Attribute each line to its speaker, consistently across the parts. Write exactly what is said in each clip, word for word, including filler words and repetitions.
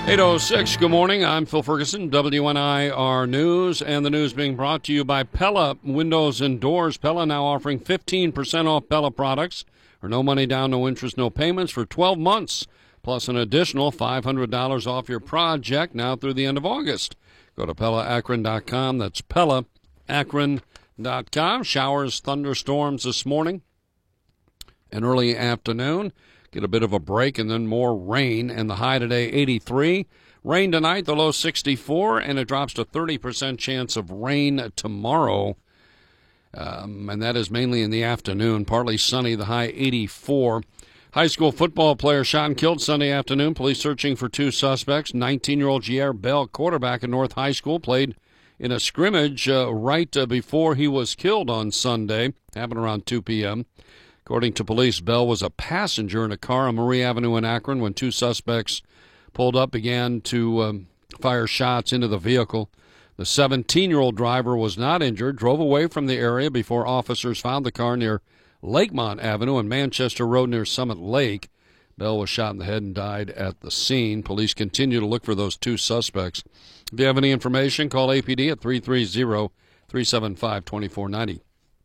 Speaker 1: eight oh six, good morning. I'm Phil Ferguson, W N I R News, and the news being brought to you by Pella Windows and Doors. Pella now offering fifteen percent off Pella products, or no money down, no interest, no payments for twelve months, plus an additional five hundred dollars off your project now through the end of August. Go to Pella Akron dot com. That's Pella Akron dot com. Showers, thunderstorms this morning and early afternoon. Get a bit of a break and then more rain, and the high today eighty-three. Rain tonight, the low sixty-four, and it drops to thirty percent chance of rain tomorrow. Um, and that is mainly in the afternoon. Partly sunny, the high eighty-four. High school football player shot and killed Sunday afternoon. Police searching for two suspects. nineteen-year-old Jair Bell, quarterback at North High School, played in a scrimmage uh, right uh, before he was killed on Sunday. Happened around two p.m. According to police, Bell was a passenger in a car on Marie Avenue in Akron when two suspects pulled up, began to um, fire shots into the vehicle. The seventeen-year-old driver was not injured, drove away from the area before officers found the car near Lakemont Avenue and Manchester Road near Summit Lake. Bell was shot in the head and died at the scene. Police continue to look for those two suspects. If you have any information, call A P D at three three zero, three seven five, two four nine zero.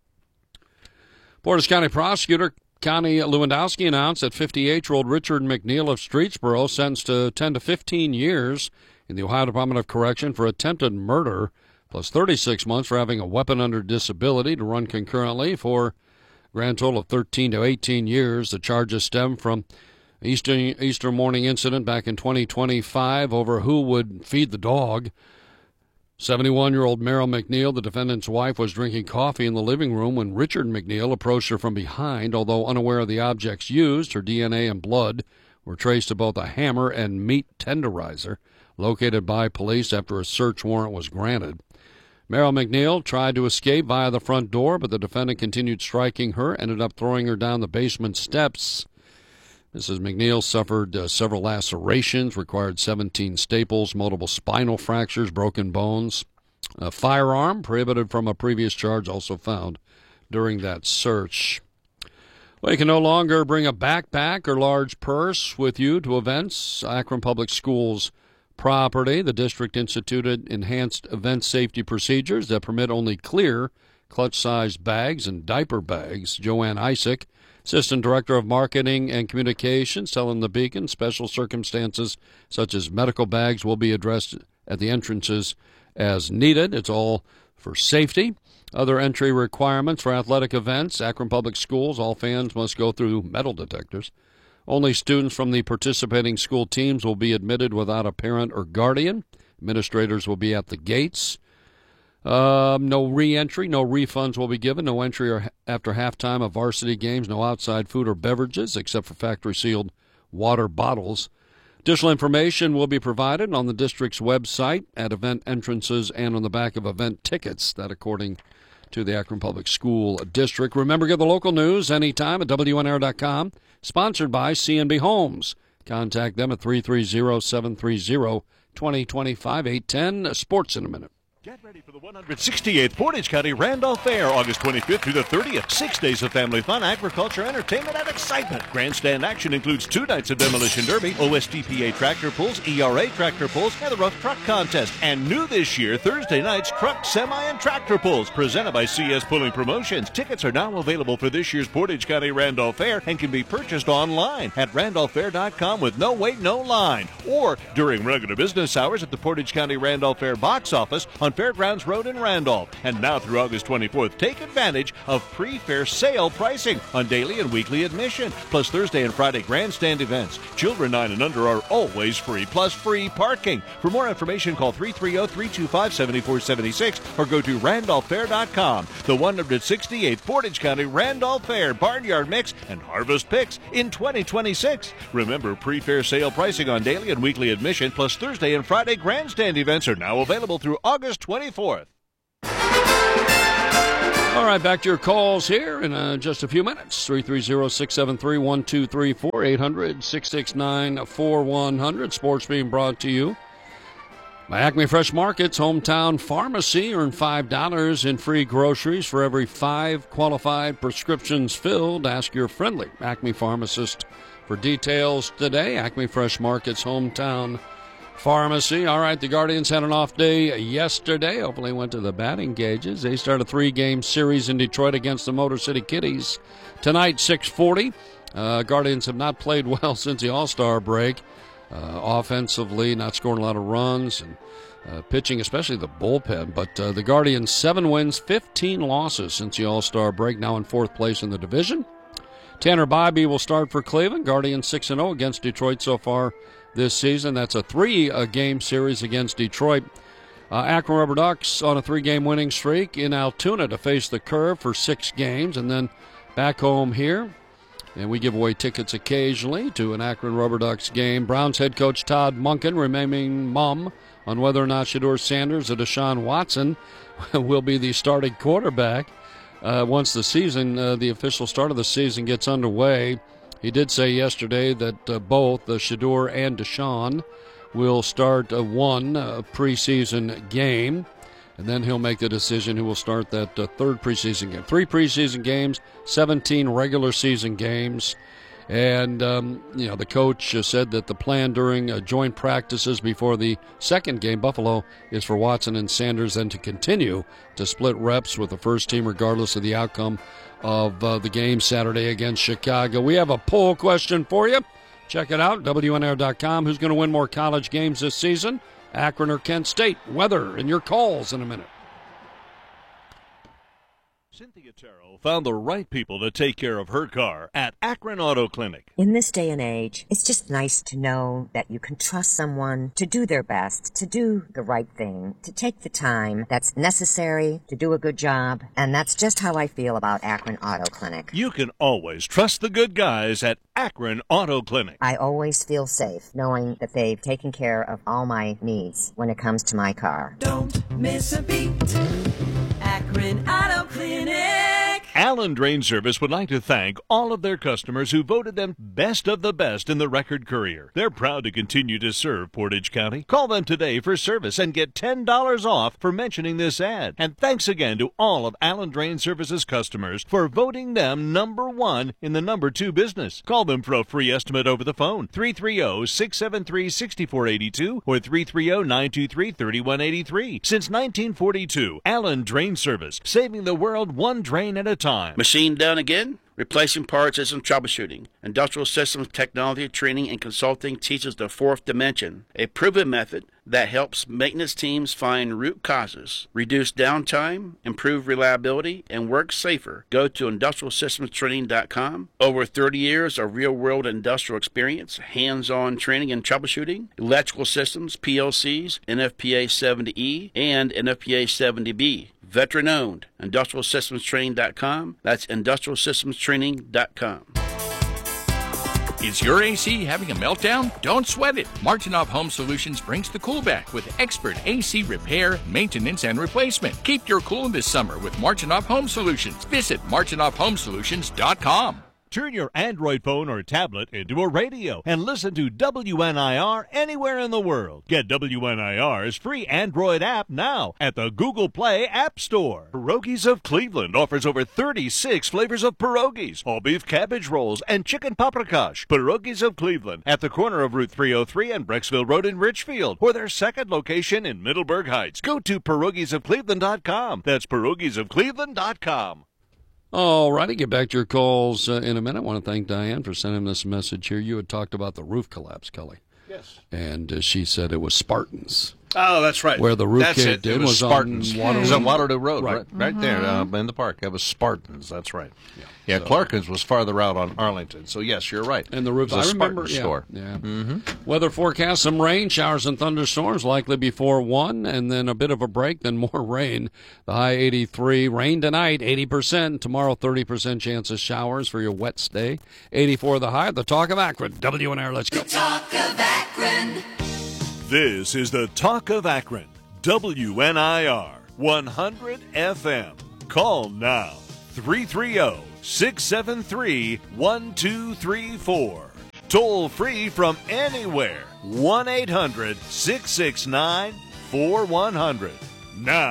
Speaker 1: Portage County Prosecutor Connie Lewandowski announced that fifty-eight-year-old Richard McNeil of Streetsboro sentenced to ten to fifteen years in the Ohio Department of Correction for attempted murder, plus thirty-six months for having a weapon under disability to run concurrently for a grand total of thirteen to eighteen years. The charges stem from Easter, Easter morning incident back in twenty twenty-five over who would feed the dog. seventy-one-year-old Meryl McNeil, the defendant's wife, was drinking coffee in the living room when Richard McNeil approached her from behind. Although unaware of the objects used, her D N A and blood were traced to both a hammer and meat tenderizer located by police after a search warrant was granted. Meryl McNeil tried to escape via the front door, but the defendant continued striking her, ended up throwing her down the basement steps. Missus McNeil suffered uh, several lacerations, required seventeen staples, multiple spinal fractures, broken bones. A firearm prohibited from a previous charge also found during that search. Well, you can no longer bring a backpack or large purse with you to events. Akron Public Schools property. The district instituted enhanced event safety procedures that permit only clear, clutch-sized bags and diaper bags. Joanne Isaac, Assistant Director of Marketing and Communications, telling the Beacon special circumstances such as medical bags will be addressed at the entrances as needed. It's all for safety. Other entry requirements for athletic events. Akron Public Schools, all fans must go through metal detectors. Only students from the participating school teams will be admitted without a parent or guardian. Administrators will be at the gates. Um, no re-entry, no refunds will be given, no entry or after halftime of varsity games, no outside food or beverages except for factory-sealed water bottles. Additional information will be provided on the district's website, at event entrances, and on the back of event tickets, that according to the Akron Public School District. Remember, get the local news anytime at W N R dot com, sponsored by C and B Homes. Contact them at three three zero, seven three zero, two zero two five, eight ten. Sports in a minute.
Speaker 2: Get ready for the one hundred sixty-eighth Portage County Randolph Fair, August twenty-fifth through the thirtieth. Six days of family fun, agriculture, entertainment, and excitement. Grandstand action includes two nights of Demolition Derby, O S T P A tractor pulls, E R A tractor pulls, and the Rough Truck Contest. And new this year, Thursday nights, truck, semi, and tractor pulls, presented by C S Pulling Promotions. Tickets are now available for this year's Portage County Randolph Fair and can be purchased online at randolph fair dot com with no wait, no line. Or during regular business hours at the Portage County Randolph Fair box office on Fairgrounds Road in Randolph. And now through August twenty-fourth, take advantage of pre-fair sale pricing on daily and weekly admission, plus Thursday and Friday grandstand events. Children nine and under are always free, plus free parking. For more information, call three three zero, three two five, seven four seven six or go to randolph fair dot com. The one hundred sixty-eighth Portage County Randolph Fair Barnyard Mix and Harvest Picks in twenty twenty-six. Remember, pre-fair sale pricing on daily and weekly admission, plus Thursday and Friday grandstand events are now available through August twenty-fourth.
Speaker 1: All right, back to your calls here in uh, just a few minutes. three three zero, six seven three, one two three four, eight hundred, six six nine, four one zero zero. Sports being brought to you by Acme Fresh Markets, hometown pharmacy. Earn five dollars in free groceries for every five qualified prescriptions filled. Ask your friendly Acme pharmacist for details today. Acme Fresh Markets, hometown Pharmacy. All right, the Guardians had an off day yesterday. Hopefully went to the batting cages. They start a three-game series in Detroit against the Motor City Kitties. Tonight, six forty. Uh, Guardians have not played well since the All-Star break. Uh, offensively, not scoring a lot of runs, and uh, pitching, especially the bullpen. But uh, the Guardians, seven wins, fifteen losses since the All-Star break, now in fourth place in the division. Tanner Bybee will start for Cleveland. Guardians six and oh against Detroit so far this season. That's a three-game series against Detroit. Uh, Akron Rubber Ducks on a three-game winning streak in Altoona to face the Curve for six games, and then back home here. And we give away tickets occasionally to an Akron Rubber Ducks game. Browns head coach Todd Monken remaining mum on whether or not Shedeur Sanders or Deshaun Watson will be the starting quarterback uh, once the season, uh, the official start of the season gets underway. He did say yesterday that uh, both uh, Shedeur and Deshaun will start uh, one uh, preseason game. And then he'll make the decision who will start that uh, third preseason game. Three preseason games, seventeen regular season games. And, um, you know, the coach uh, said that the plan during uh, joint practices before the second game, Buffalo, is for Watson and Sanders then to continue to split reps with the first team regardless of the outcome of uh, the game Saturday against Chicago. We have a poll question for you. Check it out, W N R dot com. Who's going to win more college games this season? Akron or Kent State? Weather and your calls in a minute.
Speaker 2: Cynthia Terrell found the right people to take care of her car at Akron Auto Clinic.
Speaker 3: In this day and age, it's just nice to know that you can trust someone to do their best, to do the right thing, to take the time that's necessary to do a good job. And that's just how I feel about Akron Auto Clinic.
Speaker 2: You can always trust the good guys at Akron Auto Clinic.
Speaker 3: I always feel safe knowing that they've taken care of all my needs when it comes to my car.
Speaker 4: Don't miss a beat. Akron Auto Clinic.
Speaker 2: Allen Drain Service would like to thank all of their customers who voted them best of the best in the Record Courier. They're proud to continue to serve Portage County. Call them today for service and get ten dollars off for mentioning this ad. And thanks again to all of Allen Drain Service's customers for voting them number one in the number two business. Call them for a free estimate over the phone, three three zero, six seven three, six four eight two or three three zero, nine two three, three one eight three. Since nineteen forty-two, Allen Drain Service, saving the world one drain at a time.
Speaker 5: Machine done again? Replacing parts isn't troubleshooting. Industrial Systems Technology Training and Consulting teaches the fourth dimension, a proven method that helps maintenance teams find root causes, reduce downtime, improve reliability, and work safer. Go to industrial systems training dot com. Over thirty years of real-world industrial experience, hands-on training and troubleshooting, electrical systems, P L Cs, N F P A seventy E, and N F P A seventy B. Veteran-owned. industrial systems training dot com. That's industrial systems training dot com.
Speaker 6: Is your A C having a meltdown? Don't sweat it. Martinoff Home Solutions brings the cool back with expert A C repair, maintenance, and replacement. Keep your cool this summer with Martinoff Home Solutions. Visit martinoff home solutions dot com.
Speaker 2: Turn your Android phone or tablet into a radio and listen to W N I R anywhere in the world. Get W N I R's free Android app now at the Google Play App Store. Pierogies of Cleveland offers over thirty-six flavors of pierogies, all beef cabbage rolls, and chicken paprikash. Pierogies of Cleveland at the corner of Route three oh three and Brecksville Road in Richfield, or their second location in Middleburg Heights. Go to pierogies of cleveland dot com. That's pierogies of cleveland dot com.
Speaker 1: All righty, get back to your calls uh, in a minute. I want to thank Diane for sending this message here. You had talked about the roof collapse, Kelly.
Speaker 7: Yes.
Speaker 1: And uh, she said it was Spartans.
Speaker 7: Oh, that's right.
Speaker 1: Where the roof
Speaker 7: that's
Speaker 1: cave
Speaker 7: it.
Speaker 1: did
Speaker 7: it was,
Speaker 1: was
Speaker 7: Spartans.
Speaker 1: on Waterloo.
Speaker 7: It was on Waterloo Road,
Speaker 1: Right.
Speaker 7: right, right
Speaker 8: Mm-hmm.
Speaker 7: there uh, in the park. That was Spartans. That's right.
Speaker 1: Yeah,
Speaker 7: Yeah,
Speaker 1: so-
Speaker 7: Clarkins was farther out on Arlington. So yes, you're right.
Speaker 1: And the roof,
Speaker 7: It was
Speaker 1: I
Speaker 7: a
Speaker 1: remember.
Speaker 7: Spartan
Speaker 1: Yeah,
Speaker 7: store.
Speaker 1: yeah. Mm-hmm. Weather forecast: some rain, showers, and thunderstorms likely before one, and then a bit of a break, then more rain. The high eighty-three. Rain tonight, eighty percent. Tomorrow, thirty percent chance of showers for your wet stay. eighty-four the high. The Talk of Akron. W N R. Let's go.
Speaker 4: Talk of Akron.
Speaker 2: This is the Talk of Akron. W N I R one hundred F M. Call now three three zero, six seven three, one two three four. Toll free from anywhere. one eight hundred, six six nine, four one zero zero. Now,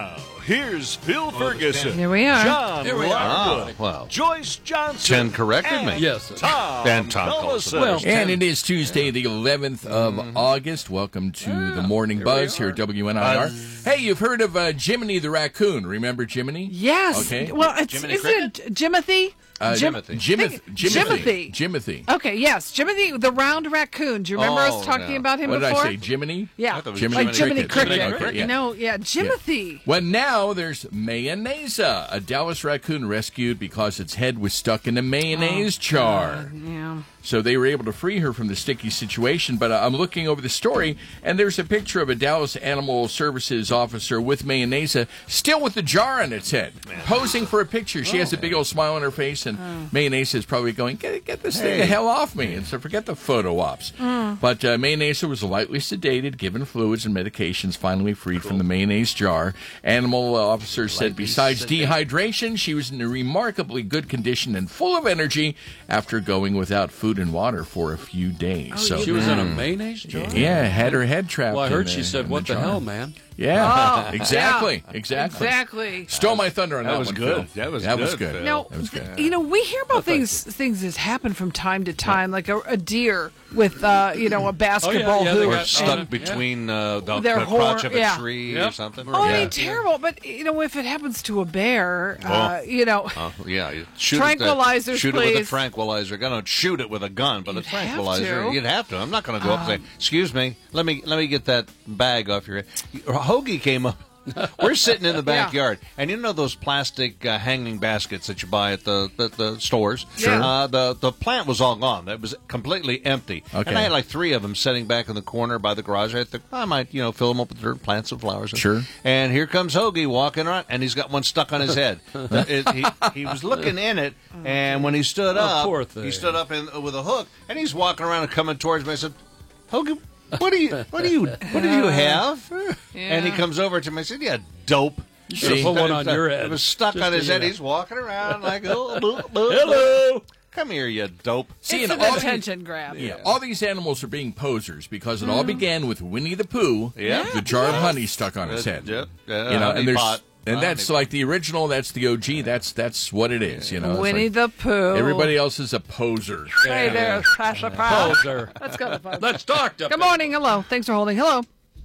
Speaker 2: here's Phil Ferguson.
Speaker 8: Here we are.
Speaker 2: John
Speaker 1: Here we
Speaker 2: Larwood,
Speaker 7: Ah, well.
Speaker 2: Joyce Johnson.
Speaker 7: Ten corrected
Speaker 2: and
Speaker 7: me.
Speaker 1: Yes.
Speaker 2: Tom
Speaker 7: And Tom calls it.
Speaker 2: Pellicer.
Speaker 1: Well,
Speaker 6: And it is Tuesday, the eleventh of August. Welcome to the Morning Buzz here at W N I R. Hey, you've heard of uh, Jiminy the raccoon. Remember Jiminy?
Speaker 8: Yes.
Speaker 6: Okay.
Speaker 8: Well, it's,
Speaker 7: Jiminy
Speaker 8: isn't it Jimothy?
Speaker 6: Uh,
Speaker 8: Jim-
Speaker 6: Jimothy. Jimothy.
Speaker 8: Jimothy.
Speaker 6: Jimothy.
Speaker 8: Okay, yes. Jimothy, the round raccoon. Do you remember
Speaker 7: Oh,
Speaker 8: us talking
Speaker 7: no.
Speaker 8: about him
Speaker 6: What did
Speaker 8: before?
Speaker 6: I say? Jiminy?
Speaker 8: Yeah.
Speaker 7: I thought it was
Speaker 6: Jiminy
Speaker 8: like Jiminy
Speaker 6: Cricket.
Speaker 8: Cricket.
Speaker 6: Jiminy Cricket, yeah.
Speaker 8: No, yeah, Jimothy.
Speaker 6: Well, now there's mayonnaise. A Dallas raccoon rescued because its head was stuck in a mayonnaise jar.
Speaker 8: Yeah.
Speaker 6: So they were able to free her from the sticky situation. But uh, I'm looking over the story, and there's a picture of a Dallas Animal Services officer with mayonnaise, still with the jar on its head, posing for a picture. She has a big old smile on her face, and mayonnaise is probably going, get, get this thing the hell off me. And so forget the photo ops. But uh, mayonnaise was lightly sedated, given fluids and medications, finally freed from the mayonnaise jar. Animal officers said besides dehydration, she was in a remarkably good condition and full of energy after going without food and water for a few days. so
Speaker 1: She was in a mayonnaise jar?
Speaker 6: yeah, had her head trapped.
Speaker 1: Well, I
Speaker 6: in
Speaker 1: heard
Speaker 6: the-
Speaker 1: she said,
Speaker 6: in
Speaker 1: what the
Speaker 6: jar.
Speaker 1: hell, man?
Speaker 6: Yeah,
Speaker 8: Oh,
Speaker 6: exactly,
Speaker 8: yeah.
Speaker 6: exactly.
Speaker 8: Exactly.
Speaker 6: Stole my thunder on that,
Speaker 7: That was
Speaker 6: one,
Speaker 7: good.
Speaker 6: Phil.
Speaker 7: That was
Speaker 6: that
Speaker 7: good,
Speaker 6: was good.
Speaker 7: Phil.
Speaker 8: No,
Speaker 6: That was good.
Speaker 8: you know, we hear about things things that happen from time to time, like a, a deer with, uh, you know, a basketball
Speaker 1: yeah, they
Speaker 8: hoop.
Speaker 7: Or
Speaker 1: got-
Speaker 7: stuck
Speaker 1: and-
Speaker 7: between uh, the,
Speaker 8: Their
Speaker 7: the crotch
Speaker 8: horn-
Speaker 7: of a
Speaker 8: yeah.
Speaker 7: tree
Speaker 1: Yep.
Speaker 7: or something.
Speaker 8: Oh, I
Speaker 6: Yeah.
Speaker 8: mean, terrible. But, you know, if it happens to a bear, uh,
Speaker 7: Oh.
Speaker 8: you know,
Speaker 7: Uh, yeah, you shoot
Speaker 8: Tranquilizers,
Speaker 7: it the, shoot it with
Speaker 8: please.
Speaker 7: a tranquilizer gun. Don't shoot it with a gun, but
Speaker 8: You'd
Speaker 7: a
Speaker 8: have
Speaker 7: tranquilizer,
Speaker 8: to.
Speaker 7: you'd have to. I'm not going to go up and say, "Excuse me, let me let me get that bag off your head." Hoagie came up. We're sitting in the
Speaker 8: Yeah.
Speaker 7: backyard, and you know those plastic uh, hanging baskets that you buy at the the, the stores.
Speaker 8: Sure.
Speaker 7: Uh, the the plant was all gone. It was completely empty.
Speaker 6: Okay.
Speaker 7: And I had like three of them sitting back in the corner by the garage. I thought I might you know fill them up with dirt, plants and flowers.
Speaker 6: Sure.
Speaker 7: And here comes Hoagie walking around, and he's got one stuck on his head. It- he, he was looking in it, and when he stood
Speaker 1: Oh,
Speaker 7: up,
Speaker 1: poor thing.
Speaker 7: he stood up in, with a hook, and he's walking around and coming towards me. I said, Hoagie, what do you, what do you, what do you have? And he comes over to me. I said, "Yeah, dope."
Speaker 1: You should have put one on your head.
Speaker 7: It was stuck
Speaker 1: Just
Speaker 7: on
Speaker 1: to
Speaker 7: his
Speaker 1: get
Speaker 7: head.
Speaker 1: it.
Speaker 7: He's walking around like, oh, blah, blah,
Speaker 1: Hello.
Speaker 7: come here, you dope.
Speaker 6: See,
Speaker 8: it's
Speaker 6: and
Speaker 8: an
Speaker 6: all,
Speaker 8: attention grab.
Speaker 6: yeah, all these animals are being posers because it all began with Winnie the Pooh,
Speaker 7: Yeah.
Speaker 6: the jar of honey stuck on his head.
Speaker 7: Yep. Yeah,
Speaker 6: You know,
Speaker 7: honey
Speaker 6: and there's
Speaker 7: pot.
Speaker 6: and
Speaker 7: Honey
Speaker 6: that's
Speaker 7: pot.
Speaker 6: like the original. That's the O G. That's that's what it is. You know, It's
Speaker 8: Winnie
Speaker 6: like
Speaker 8: the Pooh.
Speaker 6: everybody else is a poser.
Speaker 8: Hey there, Sasha Proud.
Speaker 1: Poser.
Speaker 8: Let's go to the phone.
Speaker 1: Let's talk to
Speaker 8: Good morning. Hello. Thanks for holding. Hello.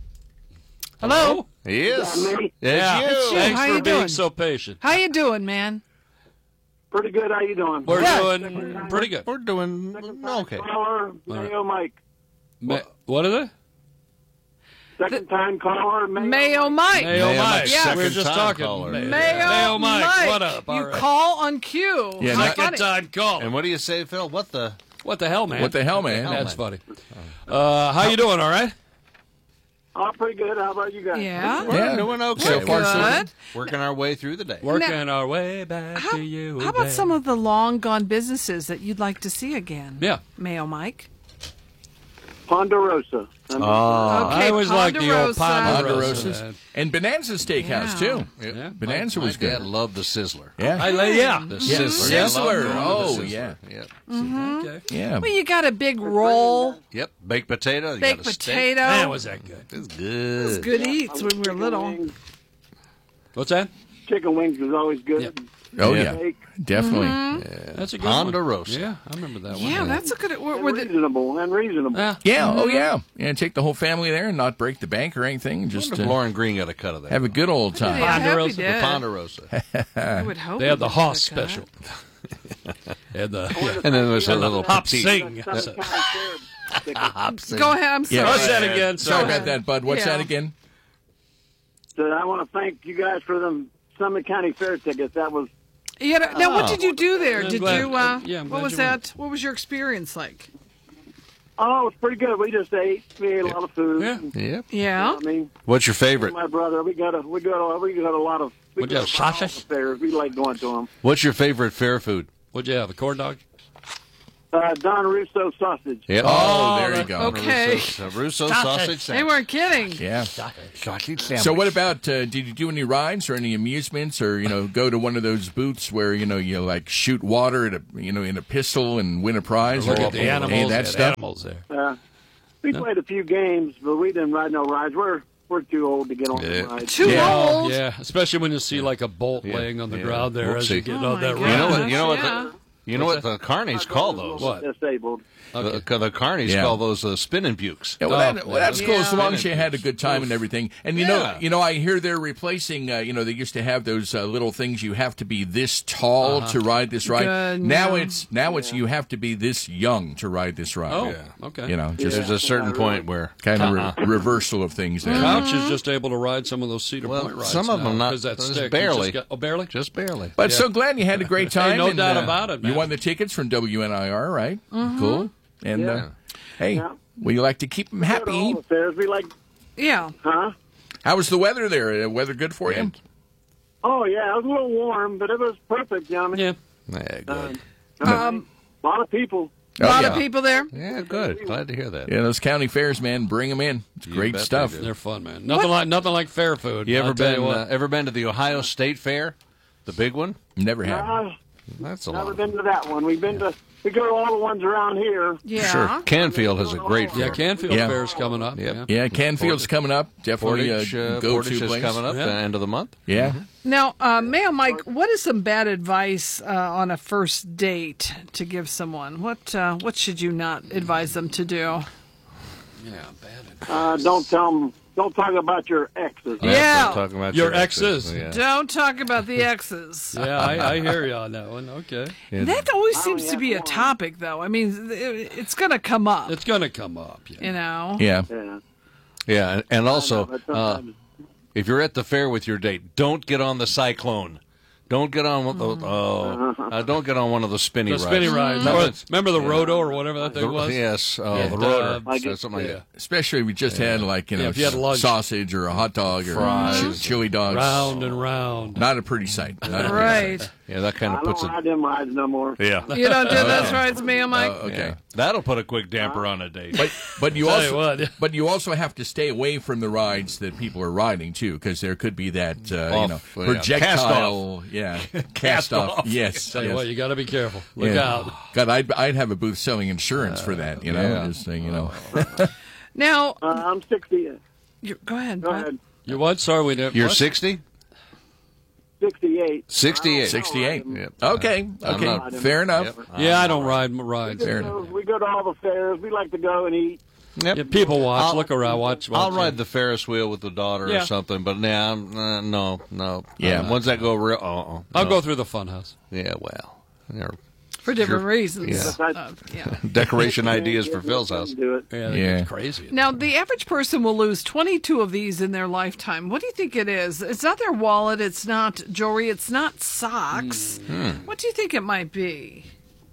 Speaker 8: Hello.
Speaker 7: Yes. It's
Speaker 1: Yeah.
Speaker 7: you.
Speaker 8: It's you.
Speaker 1: Thanks
Speaker 8: How
Speaker 1: for
Speaker 8: you
Speaker 1: being
Speaker 8: doing?
Speaker 1: so patient.
Speaker 8: How you doing, man?
Speaker 9: Pretty good. How you doing?
Speaker 1: We're
Speaker 8: Good.
Speaker 1: doing pretty good.
Speaker 7: We're doing okay.
Speaker 9: Caller, Mayo Mike.
Speaker 1: Ma- what are they?
Speaker 9: Second time caller, Mayo,
Speaker 8: Mayo Mike.
Speaker 1: Mayo
Speaker 7: Mayo
Speaker 1: Mike.
Speaker 7: Mike's
Speaker 1: Yeah, we were
Speaker 7: second
Speaker 1: just
Speaker 7: time
Speaker 1: talking.
Speaker 7: caller.
Speaker 1: Ma-
Speaker 8: Mayo,
Speaker 1: Mayo Mike. What up? All
Speaker 8: You
Speaker 1: right.
Speaker 8: call on cue.
Speaker 6: Yeah,
Speaker 8: How
Speaker 6: not-
Speaker 8: funny.
Speaker 1: Second time call.
Speaker 7: And what do you say, Phil? What the?
Speaker 1: What the hell, man?
Speaker 6: What the hell, man?
Speaker 1: That's funny. Uh, how you doing? All right.
Speaker 9: Oh, pretty good. How about you guys?
Speaker 8: Yeah.
Speaker 7: We're
Speaker 6: Yeah.
Speaker 7: doing okay.
Speaker 6: So far, so
Speaker 8: Good.
Speaker 6: good.
Speaker 7: Working our way through the day.
Speaker 1: Working our way back
Speaker 8: How,
Speaker 1: to you.
Speaker 8: how about
Speaker 1: babe.
Speaker 8: some of the long gone businesses that you'd like to see again?
Speaker 1: Yeah.
Speaker 8: Mayo Mike.
Speaker 9: Ponderosa. Um,
Speaker 7: Oh.
Speaker 8: Okay,
Speaker 1: I always like the old
Speaker 8: Ponderosa.
Speaker 1: Ponderosa.
Speaker 6: Ponderosas and Bonanza Steakhouse
Speaker 8: Yeah.
Speaker 6: too.
Speaker 1: Yeah.
Speaker 6: Bonanza
Speaker 7: My
Speaker 6: was
Speaker 7: dad
Speaker 6: good.
Speaker 7: loved the Sizzler.
Speaker 6: Yeah,
Speaker 1: I lay, yeah.
Speaker 7: The
Speaker 6: yeah.
Speaker 7: Sizzler.
Speaker 6: Sizzler.
Speaker 7: Loved
Speaker 6: Oh,
Speaker 7: the Sizzler.
Speaker 6: yeah,
Speaker 7: Yep.
Speaker 1: Okay.
Speaker 6: yeah.
Speaker 8: Well, you got a big roll,
Speaker 7: Yep. Baked potato. You
Speaker 8: baked
Speaker 7: got a steak.
Speaker 8: potato.
Speaker 1: Man, was that good?
Speaker 7: It's good.
Speaker 8: It's good eats when we were
Speaker 9: chicken
Speaker 8: little.
Speaker 9: Wings.
Speaker 1: What's that?
Speaker 9: Chicken wings was always good.
Speaker 1: Yep.
Speaker 6: Oh
Speaker 7: Yeah.
Speaker 6: yeah,
Speaker 9: Steak,
Speaker 6: definitely.
Speaker 1: That's a good
Speaker 7: Ponderosa.
Speaker 1: one. Yeah, I remember that one.
Speaker 8: Yeah, that's a good. Were,
Speaker 9: and
Speaker 8: were the,
Speaker 9: reasonable and reasonable.
Speaker 1: Yeah.
Speaker 6: Yeah. Oh yeah. Yeah. Take the whole family there and not break the bank or anything. Just
Speaker 7: Wonder if
Speaker 6: uh,
Speaker 7: Lauren Green got a cut of that.
Speaker 6: have a good old
Speaker 8: yeah,
Speaker 6: time.
Speaker 8: I hope
Speaker 1: Ponderosa.
Speaker 8: he
Speaker 7: The
Speaker 8: did.
Speaker 7: Ponderosa.
Speaker 8: I would hope
Speaker 1: They
Speaker 8: he
Speaker 1: had the
Speaker 8: did
Speaker 1: Hoss
Speaker 8: get a cut.
Speaker 1: special. and the
Speaker 7: And then there's a
Speaker 1: and the
Speaker 7: little
Speaker 1: hop
Speaker 7: petite.
Speaker 1: sing.
Speaker 9: Some kind of fair-
Speaker 8: Go ahead. I'm sorry.
Speaker 6: Yeah.
Speaker 1: What's that again?
Speaker 6: Sorry
Speaker 1: Sorry.
Speaker 6: about that, Bud. What's
Speaker 8: Yeah.
Speaker 6: that again?
Speaker 9: So I want to thank you guys for them Summit County Fair tickets. That was
Speaker 8: You had a- now, what did you do there?
Speaker 1: I'm
Speaker 8: Did
Speaker 1: glad-
Speaker 8: you? Uh,
Speaker 1: yeah, I'm
Speaker 8: what
Speaker 1: glad
Speaker 8: was
Speaker 1: you
Speaker 8: that? What was your experience like?
Speaker 9: oh, it was pretty good. We just ate. We ate a lot of food.
Speaker 1: Yeah.
Speaker 7: Yep.
Speaker 8: Yeah.
Speaker 9: I mean,
Speaker 7: What's your favorite?
Speaker 9: my brother, we got a we got a we got a lot of. We
Speaker 1: What'd you
Speaker 9: got
Speaker 1: have,
Speaker 9: a lot of
Speaker 1: sausage?
Speaker 9: fairs. We like going to them.
Speaker 7: What's your favorite fair food?
Speaker 1: What'd you have? A corn dog?
Speaker 9: Uh, Don Russo sausage.
Speaker 7: Yep.
Speaker 6: Oh, there you go.
Speaker 8: Okay.
Speaker 7: Russo, Russo sausage.
Speaker 8: They weren't kidding.
Speaker 6: Yeah.
Speaker 7: Sausage
Speaker 6: So what about, uh, did you do any rides or any amusements or, you know, go to one of those booths where, you know, you like shoot water at a, you know, in a pistol and win a prize?
Speaker 1: Look
Speaker 6: or
Speaker 1: at the animals.
Speaker 6: any of
Speaker 1: They
Speaker 6: that
Speaker 1: had
Speaker 6: stuff?
Speaker 1: animals there.
Speaker 9: Uh, we played a few games, but we didn't ride no rides. We're we're too old to get on
Speaker 7: Yeah.
Speaker 9: the ride.
Speaker 8: Too
Speaker 1: yeah,
Speaker 8: old.
Speaker 1: yeah, especially when you see like a bolt
Speaker 7: Yeah.
Speaker 1: laying on the
Speaker 7: Yeah.
Speaker 1: ground there as you
Speaker 7: Whoopsie.
Speaker 1: get
Speaker 8: Oh
Speaker 1: on that
Speaker 8: my
Speaker 1: ride.
Speaker 7: You know what? You know what?
Speaker 8: Yeah.
Speaker 7: The, you know what the carnies call those?
Speaker 1: What?
Speaker 9: Disabled.
Speaker 1: Okay.
Speaker 7: The, the carnies
Speaker 10: Yeah.
Speaker 7: call those uh, spinning bukes.
Speaker 10: Yeah, well,
Speaker 1: Oh,
Speaker 10: that, well, that's cool as
Speaker 8: yeah.
Speaker 10: long as you had a good time and everything. And you know,
Speaker 7: Yeah.
Speaker 10: you know, I hear they're replacing. Uh, you know, they used to have those uh, little things. You have to be this tall to ride this ride.
Speaker 8: Good,
Speaker 10: now
Speaker 8: yeah.
Speaker 10: it's now it's you have to be this young to ride this ride.
Speaker 1: Oh,
Speaker 7: Yeah.
Speaker 1: okay.
Speaker 10: You know, just
Speaker 7: There's a certain point where
Speaker 10: kind of re- reversal of things there.
Speaker 1: Couch is just able to ride some of those Cedar
Speaker 7: Well,
Speaker 1: Point rides.
Speaker 7: some of
Speaker 1: now,
Speaker 7: them not-
Speaker 1: 'cause that
Speaker 7: just
Speaker 1: stick, you
Speaker 7: barely.
Speaker 1: just got- oh, barely.
Speaker 7: just barely.
Speaker 10: But so glad you had a great time.
Speaker 1: no
Speaker 10: and,
Speaker 1: doubt
Speaker 10: uh,
Speaker 1: about it,
Speaker 10: You
Speaker 1: man.
Speaker 10: won the tickets from W N I R, right? Cool. And uh, hey,
Speaker 9: Yeah.
Speaker 10: we like to keep them
Speaker 9: Go to
Speaker 10: happy.
Speaker 9: all the fairs. We like,
Speaker 8: Yeah.
Speaker 9: huh?
Speaker 10: How was the weather there? Uh, weather good for you?
Speaker 9: Oh, yeah, it was a little warm, but it was perfect, you know what I mean?
Speaker 1: Yeah.
Speaker 7: Yeah, good.
Speaker 8: Um,
Speaker 9: A lot of people.
Speaker 8: a lot
Speaker 10: Oh,
Speaker 8: of
Speaker 10: yeah.
Speaker 8: people there.
Speaker 7: Yeah, good. Glad to hear that.
Speaker 10: Yeah, those county fairs, man, bring them in. It's
Speaker 7: You
Speaker 10: great
Speaker 7: bet
Speaker 10: stuff.
Speaker 7: they do.
Speaker 1: They're fun, man. Nothing like nothing like fair food.
Speaker 7: You ever
Speaker 1: I'll tell
Speaker 7: been
Speaker 1: you what.
Speaker 7: uh, ever been to the Ohio State Fair, the big one?
Speaker 10: Never have.
Speaker 9: Uh,
Speaker 7: That's a
Speaker 9: never
Speaker 7: lot. Of
Speaker 9: been to that one. We've been to, we go to all the ones around here.
Speaker 8: Yeah.
Speaker 7: Sure, Canfield has a great
Speaker 1: yeah,
Speaker 7: fair.
Speaker 1: Canfield
Speaker 10: Yeah.
Speaker 1: Fair's coming up.
Speaker 7: Yep.
Speaker 1: Yeah.
Speaker 10: Yeah, Canfield's coming up. Definitely
Speaker 7: Portage,
Speaker 10: a
Speaker 7: uh,
Speaker 10: go-to
Speaker 7: Portage is
Speaker 10: place.
Speaker 7: coming up
Speaker 1: Yeah.
Speaker 7: the end of the month.
Speaker 10: Yeah.
Speaker 8: Now, uh, Mayo Mike, what is some bad advice uh, on a first date to give someone? What uh, what should you not advise them to do?
Speaker 1: Yeah, bad.
Speaker 9: Uh, don't tell them, don't talk about your exes.
Speaker 8: Yeah.
Speaker 7: We're talking about
Speaker 1: Your
Speaker 7: your
Speaker 1: exes.
Speaker 7: Yeah.
Speaker 8: Don't talk about the exes.
Speaker 1: Yeah, I, I hear you on that one. Okay.
Speaker 8: That always
Speaker 9: I
Speaker 8: seems
Speaker 9: only
Speaker 8: to be a
Speaker 9: have one.
Speaker 8: topic, though. I mean, it- it's going to come up,
Speaker 1: It's going to come up. Yeah.
Speaker 8: you know?
Speaker 10: Yeah.
Speaker 9: Yeah.
Speaker 7: Yeah, and, and also,
Speaker 9: But
Speaker 7: uh,
Speaker 9: sometimes-
Speaker 7: if you're at the fair with your date, don't get on the Cyclone. Don't get on. The, oh, uh, don't get on one of the spinny
Speaker 1: The
Speaker 7: rides.
Speaker 1: spinny rides.
Speaker 7: No,
Speaker 1: Or-
Speaker 7: it's-
Speaker 1: remember the Roto or whatever that thing
Speaker 7: the-
Speaker 1: was?
Speaker 7: Yes, oh,
Speaker 1: Yeah,
Speaker 7: the
Speaker 1: the-
Speaker 7: rotor,
Speaker 9: Like
Speaker 7: so
Speaker 9: it-
Speaker 7: something like
Speaker 1: yeah.
Speaker 7: that.
Speaker 10: Especially if we just had like you know
Speaker 1: Yeah, if you had lunch.
Speaker 10: sausage or a hot dog or
Speaker 7: Fries.
Speaker 10: chi- chili dogs.
Speaker 1: Round and round.
Speaker 10: Not a pretty sight. Not a pretty
Speaker 8: Right.
Speaker 10: sight.
Speaker 7: Yeah, that kind
Speaker 9: I
Speaker 7: of
Speaker 9: don't
Speaker 7: puts it.
Speaker 9: ride them rides no more.
Speaker 7: Yeah,
Speaker 8: You don't do those rides, Mayo Mike?
Speaker 10: Oh, okay.
Speaker 7: yeah. That'll put a quick damper on a date.
Speaker 10: But but you
Speaker 1: Tell you
Speaker 10: also
Speaker 1: what.
Speaker 10: but you also have to stay away from the rides that people are riding too, because there could be that uh, you
Speaker 7: Off,
Speaker 10: know
Speaker 7: yeah.
Speaker 10: projectile, yeah, cast off.
Speaker 7: off.
Speaker 10: Yes,
Speaker 1: Tell you
Speaker 10: yes.
Speaker 1: what, you got to be careful. Look
Speaker 10: Yeah.
Speaker 1: out.
Speaker 10: God, I'd I'd have a booth selling insurance for that. You know,
Speaker 7: yeah.
Speaker 10: just saying, you know.
Speaker 8: Now,
Speaker 9: Uh, I'm sixty.
Speaker 8: you, go ahead.
Speaker 9: Go
Speaker 8: Pat.
Speaker 9: ahead.
Speaker 1: You what? Sorry, we didn't.
Speaker 7: You're
Speaker 1: what?
Speaker 7: sixty?
Speaker 9: sixty-eight.
Speaker 7: sixty-eight.
Speaker 10: Sixty-eight.
Speaker 7: Yep.
Speaker 10: Okay,
Speaker 7: I'm
Speaker 10: okay,
Speaker 7: not-
Speaker 10: fair enough.
Speaker 7: Yep.
Speaker 1: Yeah, I don't ride m- rides.
Speaker 10: Fair
Speaker 9: So
Speaker 10: enough.
Speaker 9: we go to all the fairs. We like to go and eat.
Speaker 7: Yep.
Speaker 1: Yeah, people watch.
Speaker 7: I'll-
Speaker 1: look around. Watch. watch
Speaker 7: I'll ride the Ferris wheel with the daughter
Speaker 1: Yeah.
Speaker 7: or something, but nah, I'm- uh, no, no.
Speaker 10: Yeah.
Speaker 7: Uh, ones that go real. Uh-uh,
Speaker 1: I'll
Speaker 7: no.
Speaker 1: go through the funhouse.
Speaker 7: Yeah, well, they're
Speaker 8: For different
Speaker 7: Sure.
Speaker 8: reasons.
Speaker 7: Yeah.
Speaker 8: Uh, yeah.
Speaker 7: decoration ideas for Phil's house.
Speaker 9: Do it.
Speaker 1: Yeah,
Speaker 10: Yeah.
Speaker 1: it's crazy.
Speaker 8: Now, the average person will lose twenty-two of these in their lifetime. What do you think it is? It's not their wallet. It's not jewelry. It's not socks. What do you think it might be?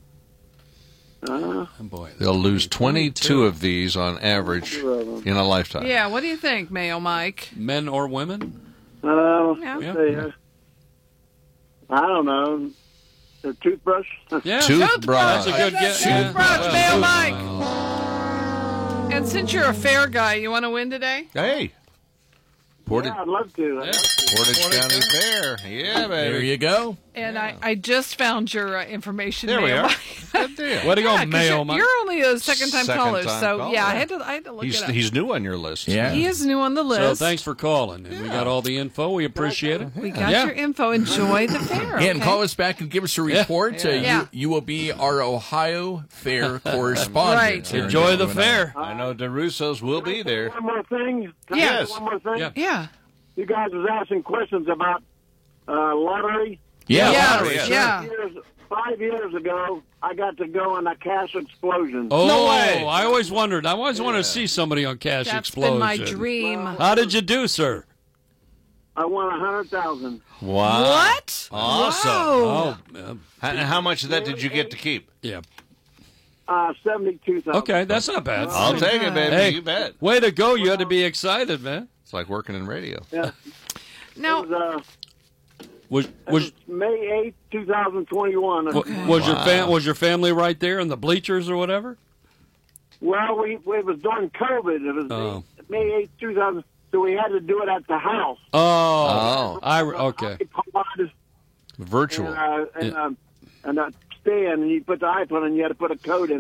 Speaker 1: Oh, boy.
Speaker 7: They'll lose twenty-two of these on average in a lifetime.
Speaker 8: Yeah, what do you think, Mayo Mike?
Speaker 1: Men or women?
Speaker 9: Uh,
Speaker 8: Yeah.
Speaker 1: Yeah.
Speaker 9: say, uh, I don't know. A toothbrush.
Speaker 1: Yeah.
Speaker 7: Toothbrush.
Speaker 1: That's a good guess. Yeah.
Speaker 8: Toothbrush,
Speaker 1: Well,
Speaker 8: Mayo
Speaker 1: toothbrush.
Speaker 8: Mike. And since you're a fair guy, you want to win today?
Speaker 7: Hey, Portage,
Speaker 9: Yeah, I'd love to.
Speaker 1: Yeah.
Speaker 7: Portage County Fair. Yeah, baby.
Speaker 10: There you go.
Speaker 8: And I, I just found your uh, information.
Speaker 7: There we
Speaker 8: Mayo
Speaker 7: are.
Speaker 8: Mike.
Speaker 7: Good deal.
Speaker 1: Way to go,
Speaker 8: Yeah, 'cause
Speaker 1: Mayo
Speaker 8: you're,
Speaker 1: Mike.
Speaker 8: you're only a second-time
Speaker 7: Second
Speaker 8: caller,
Speaker 7: time
Speaker 8: so
Speaker 7: caller.
Speaker 8: yeah, I had to I had to look
Speaker 7: He's,
Speaker 8: it up.
Speaker 7: he's new on your list.
Speaker 10: Yeah.
Speaker 8: He is new on the
Speaker 1: So
Speaker 8: list.
Speaker 1: thanks for calling. And we got all the info. We appreciate it.
Speaker 8: We got
Speaker 1: Yeah.
Speaker 8: your info. Enjoy the fair.
Speaker 10: Yeah, and
Speaker 8: okay?
Speaker 10: call us back and give us a report. Uh,
Speaker 8: Yeah.
Speaker 10: you, you will be our Ohio Fair correspondent.
Speaker 8: Right.
Speaker 10: here in
Speaker 1: Enjoy the
Speaker 10: W N I.
Speaker 1: fair.
Speaker 7: I know DeRusso's will be there.
Speaker 9: One more thing. Can I
Speaker 8: Yes.
Speaker 9: say One more thing.
Speaker 1: Yeah.
Speaker 8: Yeah.
Speaker 9: You guys was asking questions about uh, lottery.
Speaker 10: Yeah,
Speaker 8: Yeah.
Speaker 10: lottery,
Speaker 8: Yeah.
Speaker 10: sure.
Speaker 8: Yeah.
Speaker 9: Years, five years ago, I got to go on a cash explosion.
Speaker 1: Oh,
Speaker 10: No way.
Speaker 1: I always wondered. I always wanted to see somebody on Cash
Speaker 8: That's
Speaker 1: Explosion.
Speaker 8: been my dream.
Speaker 1: How did you do, sir?
Speaker 9: I won a hundred thousand.
Speaker 7: Wow.
Speaker 8: What?
Speaker 7: Awesome.
Speaker 8: Whoa.
Speaker 1: Oh, uh,
Speaker 7: How, how much of that did you get to keep?
Speaker 1: yeah.
Speaker 9: Uh, seventy-two thousand.
Speaker 1: Okay, that's not bad.
Speaker 7: I'll take it, baby.
Speaker 1: Hey,
Speaker 7: You bet.
Speaker 1: way to go. You had to be excited, man.
Speaker 7: It's like working in radio.
Speaker 9: Yeah.
Speaker 8: Now,
Speaker 9: It was, uh,
Speaker 1: Was
Speaker 9: it
Speaker 1: was
Speaker 9: was May eighth, two thousand twenty-one.
Speaker 1: wa- was your fam- was your family right there in the bleachers or whatever?
Speaker 9: Well, we it was during COVID. It was
Speaker 1: Oh.
Speaker 9: May eighth, two thousand. So we had to do it at the house.
Speaker 1: Oh,
Speaker 7: Oh.
Speaker 1: I okay.
Speaker 9: iPod
Speaker 7: Virtual.
Speaker 9: and uh, and, um, and a stand, and you put the iPod, and you had to put a code in.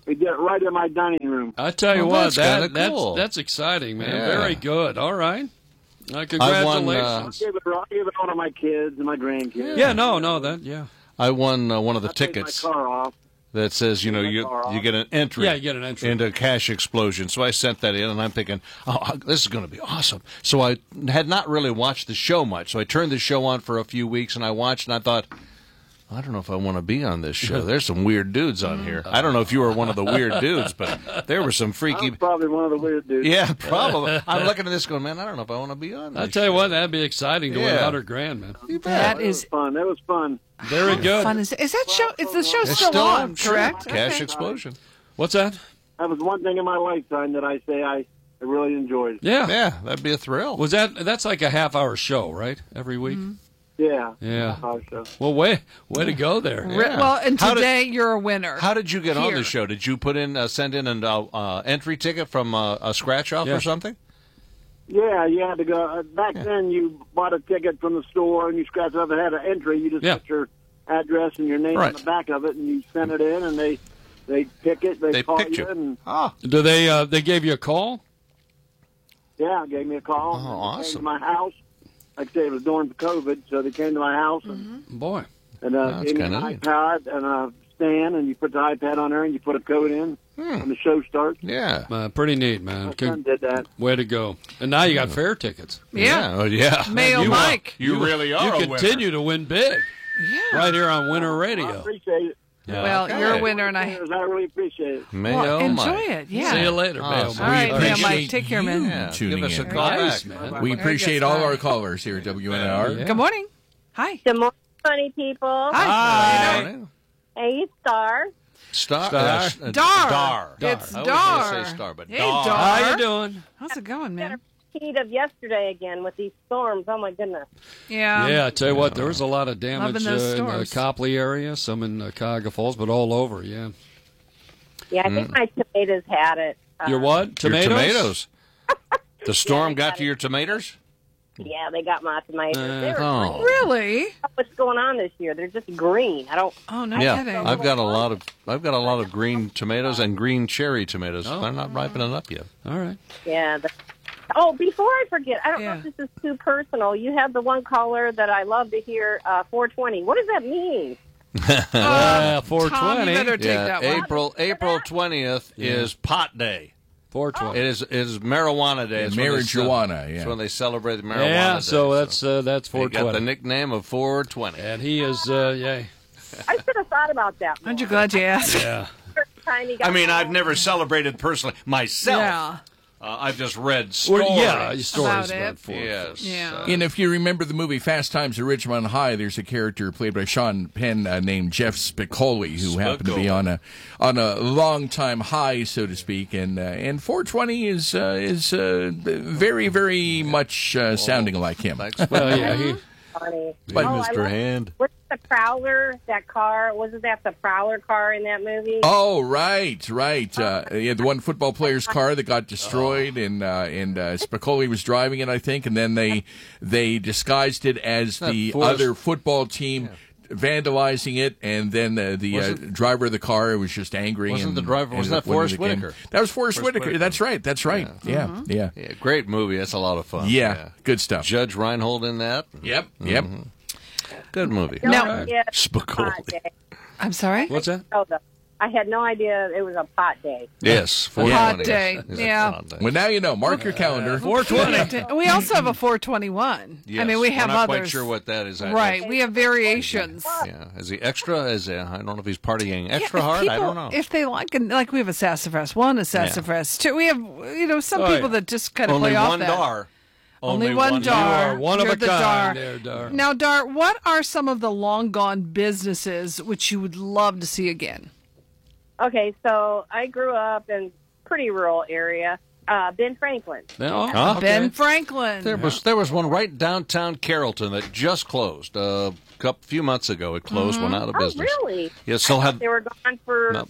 Speaker 9: We did it right in my dining room.
Speaker 1: I tell you
Speaker 7: Oh,
Speaker 1: what,
Speaker 7: that's
Speaker 1: that,
Speaker 7: kinda
Speaker 1: that's
Speaker 7: cool.
Speaker 1: that's exciting, man.
Speaker 7: Yeah.
Speaker 1: Very good. All right. Uh,
Speaker 7: I
Speaker 1: congratulations.
Speaker 7: won, uh,
Speaker 9: I gave it, I gave it all to my kids and my grandkids.
Speaker 1: yeah, no, no, that, yeah.
Speaker 7: I won uh, one of the
Speaker 9: I paid
Speaker 7: tickets
Speaker 9: my car off.
Speaker 7: that says, you know,
Speaker 9: my
Speaker 7: you
Speaker 9: car off.
Speaker 7: you get an entry.
Speaker 1: Yeah, you get an entry.
Speaker 7: into Cash Explosion. So I sent that in, and I'm thinking, oh, this is going to be awesome. So I had not really watched the show much. So I turned the show on for a few weeks, and I watched, and I thought, I don't know if I want to be on this show. There's some weird dudes on here. I don't know if you were one of the weird dudes, but there were some freaky.
Speaker 9: I'm probably one of the weird dudes.
Speaker 7: Yeah, probably. I'm looking at this going, man, I don't know if I want to be on this.
Speaker 1: I'll tell you what, that'd be exciting to win
Speaker 7: Yeah.
Speaker 1: one hundred grand, man.
Speaker 8: That
Speaker 9: It was
Speaker 8: is
Speaker 9: fun. It was fun.
Speaker 1: Very good.
Speaker 8: fun. Is, is that show? Is the show
Speaker 7: It's
Speaker 8: still,
Speaker 7: still
Speaker 8: on?
Speaker 7: on, sure.
Speaker 8: Correct.
Speaker 7: Cash
Speaker 8: Okay.
Speaker 7: Explosion.
Speaker 1: What's that?
Speaker 9: That was one thing in my lifetime that I say I, I really enjoyed.
Speaker 1: Yeah.
Speaker 7: Yeah, that'd be a thrill.
Speaker 1: Was that, that's like a half hour show, right? Every week?
Speaker 8: Mm-hmm.
Speaker 9: Yeah.
Speaker 1: Yeah.
Speaker 9: Oh, so.
Speaker 1: Well, way, way to go there.
Speaker 8: Re-
Speaker 7: Yeah.
Speaker 8: Well, and
Speaker 7: How did-
Speaker 8: today you're a winner.
Speaker 7: How did you get on
Speaker 8: Here.
Speaker 7: the show? Did you put in, uh, send in an uh, uh, entry ticket from uh, a scratch off
Speaker 1: Yeah.
Speaker 7: or something?
Speaker 9: Yeah, you had to go. Uh, back then, you bought a ticket from the store and you scratched it up. It had an entry. You just
Speaker 1: Yeah.
Speaker 9: put your address and your name
Speaker 7: Right.
Speaker 9: on the back of it, and you sent it in, and they they pick it. They,
Speaker 7: They
Speaker 9: call
Speaker 7: picked
Speaker 9: you,
Speaker 7: you.
Speaker 9: and
Speaker 7: Oh,
Speaker 1: Do they, uh, they gave you a call?
Speaker 9: yeah, gave me a call.
Speaker 7: Oh,
Speaker 9: and they Came
Speaker 7: awesome.
Speaker 9: to my house. Like I say, it was during COVID, so they came to my house and,
Speaker 1: Boy.
Speaker 9: and uh,
Speaker 7: That's
Speaker 9: gave me an
Speaker 7: kinda neat.
Speaker 9: iPad and a stand, and you put the iPad on there, and you put a code in when the show starts.
Speaker 7: yeah.
Speaker 1: Uh, pretty neat, man.
Speaker 9: My
Speaker 1: Con-
Speaker 9: son did that.
Speaker 1: way to go. And now you got fair tickets.
Speaker 8: Yeah.
Speaker 7: Oh, yeah.
Speaker 8: Mayo
Speaker 7: you,
Speaker 8: Mike.
Speaker 7: You, really are
Speaker 1: You
Speaker 7: a winner.
Speaker 1: continue to win big
Speaker 8: Yeah.
Speaker 1: right here on Winter
Speaker 9: I
Speaker 1: Radio.
Speaker 9: appreciate it.
Speaker 7: Yeah.
Speaker 8: Well,
Speaker 7: Okay.
Speaker 8: you're a winner, and I
Speaker 9: I really appreciate it.
Speaker 7: Mayo
Speaker 8: well, enjoy
Speaker 7: Mike.
Speaker 8: it. Yeah.
Speaker 1: See you later,
Speaker 7: Awesome.
Speaker 1: Mayo
Speaker 8: All
Speaker 1: Mike.
Speaker 8: right, Mayo
Speaker 10: appreciate
Speaker 8: Mike. Take care, man.
Speaker 7: Yeah.
Speaker 10: Tuning
Speaker 7: Give us a
Speaker 10: in.
Speaker 7: call
Speaker 1: Nice,
Speaker 7: back.
Speaker 1: man.
Speaker 10: We
Speaker 8: Very
Speaker 10: appreciate
Speaker 8: good.
Speaker 10: all our callers here at W N R.
Speaker 1: Yeah.
Speaker 8: Good morning. Hi.
Speaker 11: Good morning, funny people.
Speaker 8: Hi.
Speaker 7: Hi.
Speaker 11: Hey, Star.
Speaker 7: Star.
Speaker 1: Star.
Speaker 7: uh, uh,
Speaker 8: Dar.
Speaker 7: Dar.
Speaker 8: It's
Speaker 7: I was
Speaker 8: Dar.
Speaker 7: going to say Star, but
Speaker 8: Hey,
Speaker 7: Dar.
Speaker 8: Dar.
Speaker 1: How you doing?
Speaker 8: How's it going, man?
Speaker 11: Heat of yesterday again with these storms. Oh my goodness.
Speaker 8: Yeah.
Speaker 1: Yeah, I tell you what, there was a lot of damage
Speaker 8: Loving
Speaker 1: uh,
Speaker 8: those
Speaker 1: in the
Speaker 8: storms.
Speaker 1: Copley area, some in uh, Cuyahoga Falls, but all over, yeah.
Speaker 11: Yeah, I think my tomatoes had it. Uh,
Speaker 1: Your what? Tomatoes?
Speaker 7: Your tomatoes. The storm
Speaker 11: Yeah,
Speaker 7: got
Speaker 11: got
Speaker 7: to
Speaker 11: it.
Speaker 7: your tomatoes?
Speaker 11: Yeah, they got my tomatoes. they were
Speaker 7: oh.
Speaker 11: green.
Speaker 8: Really?
Speaker 11: What's going on this year? They're just green. I don't.
Speaker 8: Oh, no
Speaker 7: Yeah,
Speaker 8: kidding.
Speaker 7: I've got a lot of I've got a lot of green tomatoes and green cherry tomatoes.
Speaker 1: Oh.
Speaker 7: They're not ripening up yet.
Speaker 1: All right.
Speaker 11: Yeah. The, oh, before I forget, I don't
Speaker 8: Yeah.
Speaker 11: know if this is too personal. You had the one caller that I love to hear. Uh, four twenty. What does that mean?
Speaker 1: Uh, four
Speaker 8: Tom, you
Speaker 1: twenty.
Speaker 8: better take
Speaker 7: Yeah,
Speaker 8: that one.
Speaker 7: April April twentieth is pot day.
Speaker 1: four twenty.
Speaker 7: It is it is marijuana day.
Speaker 10: Yeah,
Speaker 7: It's when they ce-
Speaker 10: marijuana, yeah.
Speaker 7: It's when they celebrate the marijuana
Speaker 1: Yeah,
Speaker 7: day.
Speaker 1: so that's uh, that's
Speaker 7: they
Speaker 1: four
Speaker 7: got the
Speaker 1: twenty.
Speaker 7: nickname of four twenty.
Speaker 1: And he is, uh, yeah,
Speaker 11: I should have thought about that.
Speaker 8: Aren't you glad you asked?
Speaker 1: yeah.
Speaker 11: First time he got
Speaker 7: I mean, I've
Speaker 11: home.
Speaker 7: never celebrated personally myself.
Speaker 8: Yeah.
Speaker 7: Uh, I've just read stories.
Speaker 1: Well, yeah, stories
Speaker 8: About
Speaker 1: about,
Speaker 8: it.
Speaker 1: four.
Speaker 7: Yes.
Speaker 8: Yeah.
Speaker 7: Uh,
Speaker 10: And if you remember the movie Fast Times at Ridgemont High, there's a character played by Sean Penn uh, named Jeff Spicoli, who happened to be
Speaker 7: Spicoli.
Speaker 10: on a on a long time high, so to speak. And uh, and four twenty is uh, is uh, very very much uh, sounding like him.
Speaker 7: thanks,
Speaker 1: Well, yeah, he,
Speaker 11: Funny.
Speaker 7: But
Speaker 11: Oh, I
Speaker 7: Mister
Speaker 11: love-
Speaker 7: Hand.
Speaker 11: What's the Prowler? That car? Wasn't that the Prowler car in that movie?
Speaker 10: Oh, right, right. Uh, yeah, the one football player's car that got destroyed, and uh, and uh, Spicoli was driving it, I think, and then they they disguised it as
Speaker 7: Isn't that
Speaker 10: the
Speaker 7: Forrest-
Speaker 10: other football team. Vandalizing it, and then uh, the uh,
Speaker 7: Wasn't-
Speaker 10: driver of the car was just angry.
Speaker 7: Wasn't
Speaker 10: and
Speaker 7: the driver-
Speaker 10: ended
Speaker 7: wasn't
Speaker 10: up
Speaker 7: that
Speaker 10: winning
Speaker 7: Forrest
Speaker 10: the game.
Speaker 7: Whitaker?
Speaker 10: That was Forrest,
Speaker 7: Forrest
Speaker 10: Whitaker.
Speaker 7: Whitaker.
Speaker 10: That's right. That's right. Yeah, yeah,
Speaker 7: Yeah, great movie. That's a lot of fun.
Speaker 10: yeah. Good stuff.
Speaker 7: Judge Reinhold in that.
Speaker 10: Yep, yep.
Speaker 7: Good movie.
Speaker 11: Don't
Speaker 8: Now-
Speaker 11: forget pot
Speaker 7: Spicoli.
Speaker 11: day.
Speaker 8: I'm sorry?
Speaker 1: what's that?
Speaker 11: Oh, the, I had no idea it was a pot day.
Speaker 7: Yes, four
Speaker 8: Hot
Speaker 7: twenty
Speaker 8: day,
Speaker 7: is a
Speaker 8: yeah.
Speaker 7: hot day.
Speaker 10: Well, now you know. Mark your calendar.
Speaker 1: four twenty.
Speaker 8: We also have a four twenty-one.
Speaker 7: Yes,
Speaker 8: I mean, we have
Speaker 7: we're not
Speaker 8: others.
Speaker 7: quite sure what that is. I-
Speaker 8: Right. We have variations.
Speaker 7: Yeah, is he extra? Is he, I don't know if he's partying extra
Speaker 8: Yeah, if
Speaker 7: hard. I
Speaker 8: people-
Speaker 7: don't know.
Speaker 8: If they like, and like we have a sassafras one, a sassafras two. We have, you know, some
Speaker 1: Oh,
Speaker 8: people
Speaker 1: yeah.
Speaker 8: that just kind of
Speaker 7: Only
Speaker 8: play off
Speaker 7: one
Speaker 8: that.
Speaker 7: dar.
Speaker 8: Only, one
Speaker 1: You
Speaker 8: Dar.
Speaker 1: are one of
Speaker 8: You're
Speaker 1: a
Speaker 8: the
Speaker 1: kind
Speaker 8: Dar.
Speaker 1: there, Dar.
Speaker 8: Now, Dar, what are some of the long gone businesses which you would love to see again?
Speaker 11: Okay, so I grew up in pretty rural area. Uh, Ben Franklin.
Speaker 1: No?
Speaker 7: Huh?
Speaker 8: Ben Franklin.
Speaker 7: There was there was one right downtown Carrollton that just closed. A uh, couple few months ago, it closed. Went out of
Speaker 11: Oh,
Speaker 7: business.
Speaker 11: really?
Speaker 7: Yeah, still
Speaker 11: I thought
Speaker 7: had
Speaker 11: they were gone for
Speaker 7: No.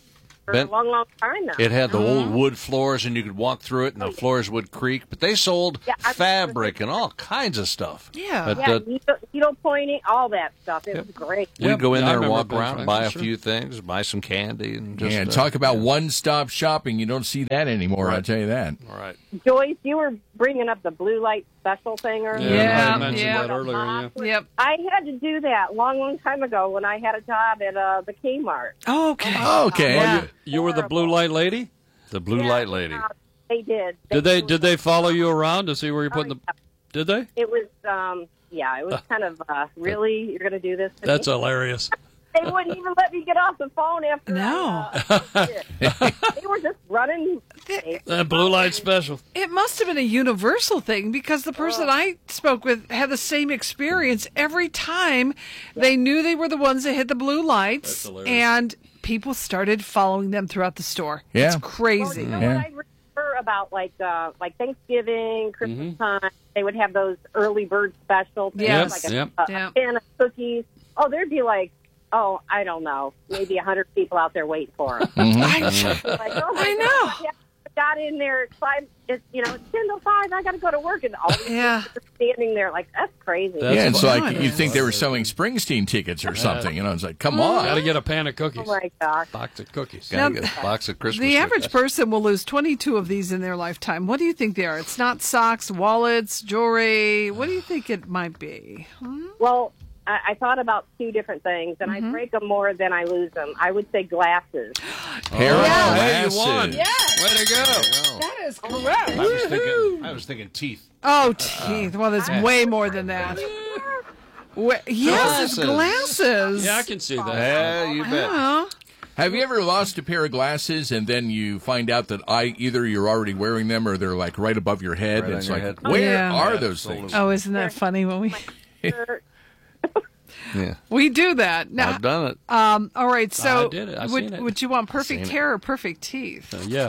Speaker 11: for
Speaker 7: Ben-
Speaker 11: a long, long time now.
Speaker 7: It had the old wood floors, and you could walk through it, and the floors would creak. But they sold
Speaker 11: Yeah, I-
Speaker 7: fabric and all kinds of stuff.
Speaker 8: Yeah.
Speaker 7: But,
Speaker 11: yeah,
Speaker 7: uh,
Speaker 11: needle, needle pointing, all that stuff. It was great.
Speaker 7: we'd
Speaker 1: Yep.
Speaker 7: go in
Speaker 1: Yeah, I
Speaker 7: there and
Speaker 1: remember
Speaker 7: walk
Speaker 1: Ben
Speaker 7: around,
Speaker 1: Franklin,
Speaker 7: buy a
Speaker 1: sure.
Speaker 7: few things, buy some candy, and just
Speaker 10: Yeah,
Speaker 7: uh,
Speaker 10: talk about
Speaker 7: yeah.
Speaker 10: one-stop shopping. You don't see that anymore, I'll tell you that.
Speaker 7: All right.
Speaker 11: Joyce, you were bringing up the blue light special thing earlier.
Speaker 8: Yeah,
Speaker 1: I mentioned
Speaker 8: yeah.
Speaker 1: that earlier. Yeah.
Speaker 8: Yep.
Speaker 11: I had to do that long, long time ago when I had a job at uh, the Kmart.
Speaker 8: Oh, okay.
Speaker 10: Okay.
Speaker 8: Yeah.
Speaker 1: You, you were the blue light lady.
Speaker 7: The blue
Speaker 11: Yeah,
Speaker 7: light lady.
Speaker 11: uh, they did.
Speaker 1: Did they
Speaker 11: do
Speaker 1: did they follow you around to see where you're putting
Speaker 11: Oh,
Speaker 1: the? Did they?
Speaker 11: It was, um, yeah, it was kind of, uh, really, you're going to do this to
Speaker 1: That's
Speaker 11: me?
Speaker 1: hilarious.
Speaker 11: They wouldn't even let me get off the phone after
Speaker 8: No.
Speaker 11: I, uh, did it. They were just running.
Speaker 1: That blue light special.
Speaker 8: It must have been a universal thing because the person I spoke with had the same experience every time. They knew they were the ones that hit the blue lights,
Speaker 1: hilarious.
Speaker 8: and people started following them throughout the store.
Speaker 10: Yeah.
Speaker 8: It's
Speaker 11: Well,
Speaker 8: crazy.
Speaker 11: you know
Speaker 10: Yeah.
Speaker 11: what I remember about, like, uh, like Thanksgiving, Christmas time, they would have those early bird specials. Things,
Speaker 8: Yes.
Speaker 11: Like a,
Speaker 1: Yep.
Speaker 11: a,
Speaker 8: Yep.
Speaker 11: a can of cookies. Oh, there'd be like, oh, I don't know, maybe a hundred people out there waiting for them.
Speaker 8: I,
Speaker 11: Like, oh my
Speaker 8: I know.
Speaker 11: God, yeah, I got in there at five. It's, you know, it's ten to five. I got to go to work, and all these
Speaker 8: Yeah.
Speaker 11: people are standing there like that's crazy.
Speaker 1: That's
Speaker 10: yeah, it's
Speaker 8: fun.
Speaker 10: like you'd think they were selling Springsteen tickets or something. You know, it's like, come on.
Speaker 1: Got to get a pan of cookies.
Speaker 11: Oh my gosh.
Speaker 1: Box of cookies.
Speaker 7: Gotta
Speaker 8: Now,
Speaker 7: get a box of Christmas.
Speaker 8: the average
Speaker 7: cookies.
Speaker 8: person will lose twenty-two of these in their lifetime. What do you think they are? It's not socks, wallets, jewelry. What do you think it might be?
Speaker 11: Well, I, I thought about two different things, and
Speaker 8: Mm-hmm.
Speaker 11: I break them more than I lose them. I would say glasses.
Speaker 10: Pair of
Speaker 1: Oh, hey, you won.
Speaker 10: glasses.
Speaker 1: Way to go.
Speaker 8: That is correct.
Speaker 7: I was thinking. I was thinking teeth.
Speaker 8: Oh, teeth. Well, there's way more than that. Wa- yes, it's
Speaker 7: Glasses.
Speaker 8: glasses.
Speaker 1: Yeah, I can see that.
Speaker 7: Yeah, you bet.
Speaker 8: Oh.
Speaker 10: Have you ever lost a pair of glasses and then you find out that I either you're already wearing them or they're like right above your head?
Speaker 7: Right on
Speaker 10: it's
Speaker 7: your
Speaker 10: like,
Speaker 7: head.
Speaker 10: where
Speaker 8: Yeah.
Speaker 10: are
Speaker 7: Yeah,
Speaker 10: those
Speaker 7: absolutely.
Speaker 10: things?
Speaker 8: Oh, isn't that funny when we
Speaker 7: Yeah,
Speaker 8: we do that? Now,
Speaker 7: I've done it.
Speaker 8: um, all right. So,
Speaker 1: I did it. I've
Speaker 8: would
Speaker 1: seen it.
Speaker 8: would you want perfect
Speaker 7: Seen it.
Speaker 8: hair or perfect teeth?
Speaker 1: Uh, yeah.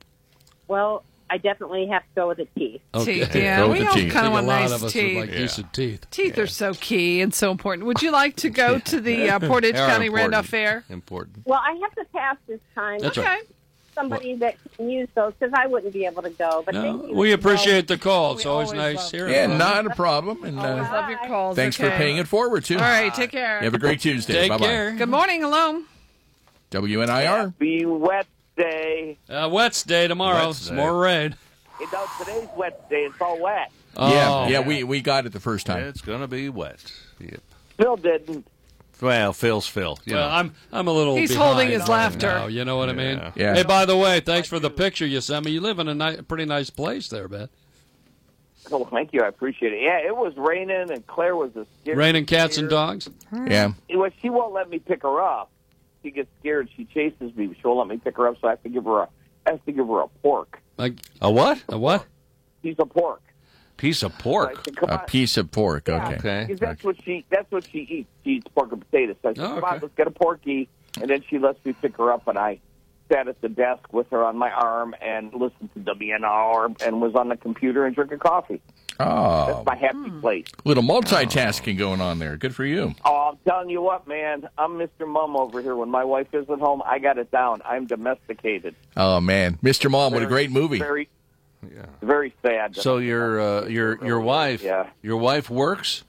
Speaker 11: Well, I definitely have to go with the teeth.
Speaker 1: Okay.
Speaker 8: Teeth. Yeah,
Speaker 10: Go with
Speaker 8: we
Speaker 10: the
Speaker 8: all
Speaker 10: teeth.
Speaker 8: kind
Speaker 1: I
Speaker 8: of
Speaker 1: think
Speaker 8: want
Speaker 1: a lot
Speaker 8: nice
Speaker 1: of us
Speaker 8: teeth.
Speaker 1: would like decent teeth.
Speaker 8: Teeth are so key and so important. Would you like to go to the uh, Portage
Speaker 7: They are
Speaker 8: County
Speaker 7: important.
Speaker 8: Randolph Fair?
Speaker 7: Important.
Speaker 11: Well, I have to pass this time.
Speaker 1: That's
Speaker 8: Okay.
Speaker 1: right.
Speaker 11: Somebody that can use those because I wouldn't be able to go. But
Speaker 1: No,
Speaker 11: thank you.
Speaker 1: we appreciate the call. It's
Speaker 8: We
Speaker 1: always
Speaker 8: always
Speaker 1: nice
Speaker 8: love
Speaker 1: hearing
Speaker 10: Yeah,
Speaker 1: from you.
Speaker 10: not a problem. And
Speaker 8: Always
Speaker 10: uh,
Speaker 8: love your calls.
Speaker 10: thanks
Speaker 8: okay.
Speaker 10: for paying it forward too.
Speaker 8: All right, take care.
Speaker 10: You have a great Tuesday.
Speaker 1: Take
Speaker 10: Bye bye.
Speaker 1: care.
Speaker 8: Good morning. Hello.
Speaker 10: W N I R.
Speaker 12: Be wet day.
Speaker 1: Uh, wet's day tomorrow.
Speaker 7: Wet's
Speaker 1: It's
Speaker 7: day.
Speaker 1: more rain.
Speaker 12: You know, today's wet day. It's all wet.
Speaker 10: Yeah,
Speaker 1: Oh.
Speaker 10: yeah, we we got it the first time.
Speaker 7: It's gonna be wet. Yep.
Speaker 12: Phil didn't.
Speaker 7: Well, Phil's Phil. You
Speaker 1: Well,
Speaker 7: know.
Speaker 1: I'm I'm a little.
Speaker 8: He's
Speaker 1: behind
Speaker 8: holding his
Speaker 1: on it
Speaker 8: laughter.
Speaker 1: now, you know what I mean?
Speaker 7: Yeah.
Speaker 10: Yeah.
Speaker 1: Hey, by the way, thanks for the picture you sent me. You live in a ni- pretty nice place there, man.
Speaker 12: Oh, thank you. I appreciate it. Yeah, it was raining, and Claire was a scared.
Speaker 1: Raining cats and dogs.
Speaker 10: Yeah.
Speaker 12: Well, she won't let me pick her up. She gets scared. She chases me. She won't let me pick her up, so I have to give her a. I have to give her a pork.
Speaker 1: Like
Speaker 7: a what?
Speaker 1: a what?
Speaker 12: Piece of pork.
Speaker 7: Piece of
Speaker 12: So I
Speaker 7: pork.
Speaker 12: said, come
Speaker 10: A
Speaker 12: on.
Speaker 10: piece of pork.
Speaker 12: Yeah,
Speaker 10: Okay.
Speaker 7: Okay.
Speaker 12: because that's what she. That's what she eats. She eats pork and potatoes. So I said,
Speaker 1: Oh,
Speaker 12: come
Speaker 1: okay.
Speaker 12: on, let's get a porky. And then she lets me pick her up, and I sat at the desk with her on my arm and listened to W N R and was on the computer and drinking coffee.
Speaker 10: Oh,
Speaker 12: That's my happy place.
Speaker 10: little multitasking going on there. Good for you.
Speaker 12: Oh, I'm telling you what, man. I'm Mister Mum over here. When my wife isn't home, I got it down. I'm domesticated.
Speaker 10: Oh man, Mister Mom, what a great movie.
Speaker 12: Very,
Speaker 7: Yeah.
Speaker 12: very sad.
Speaker 7: So your uh, your your wife
Speaker 12: Yeah.
Speaker 7: your wife works.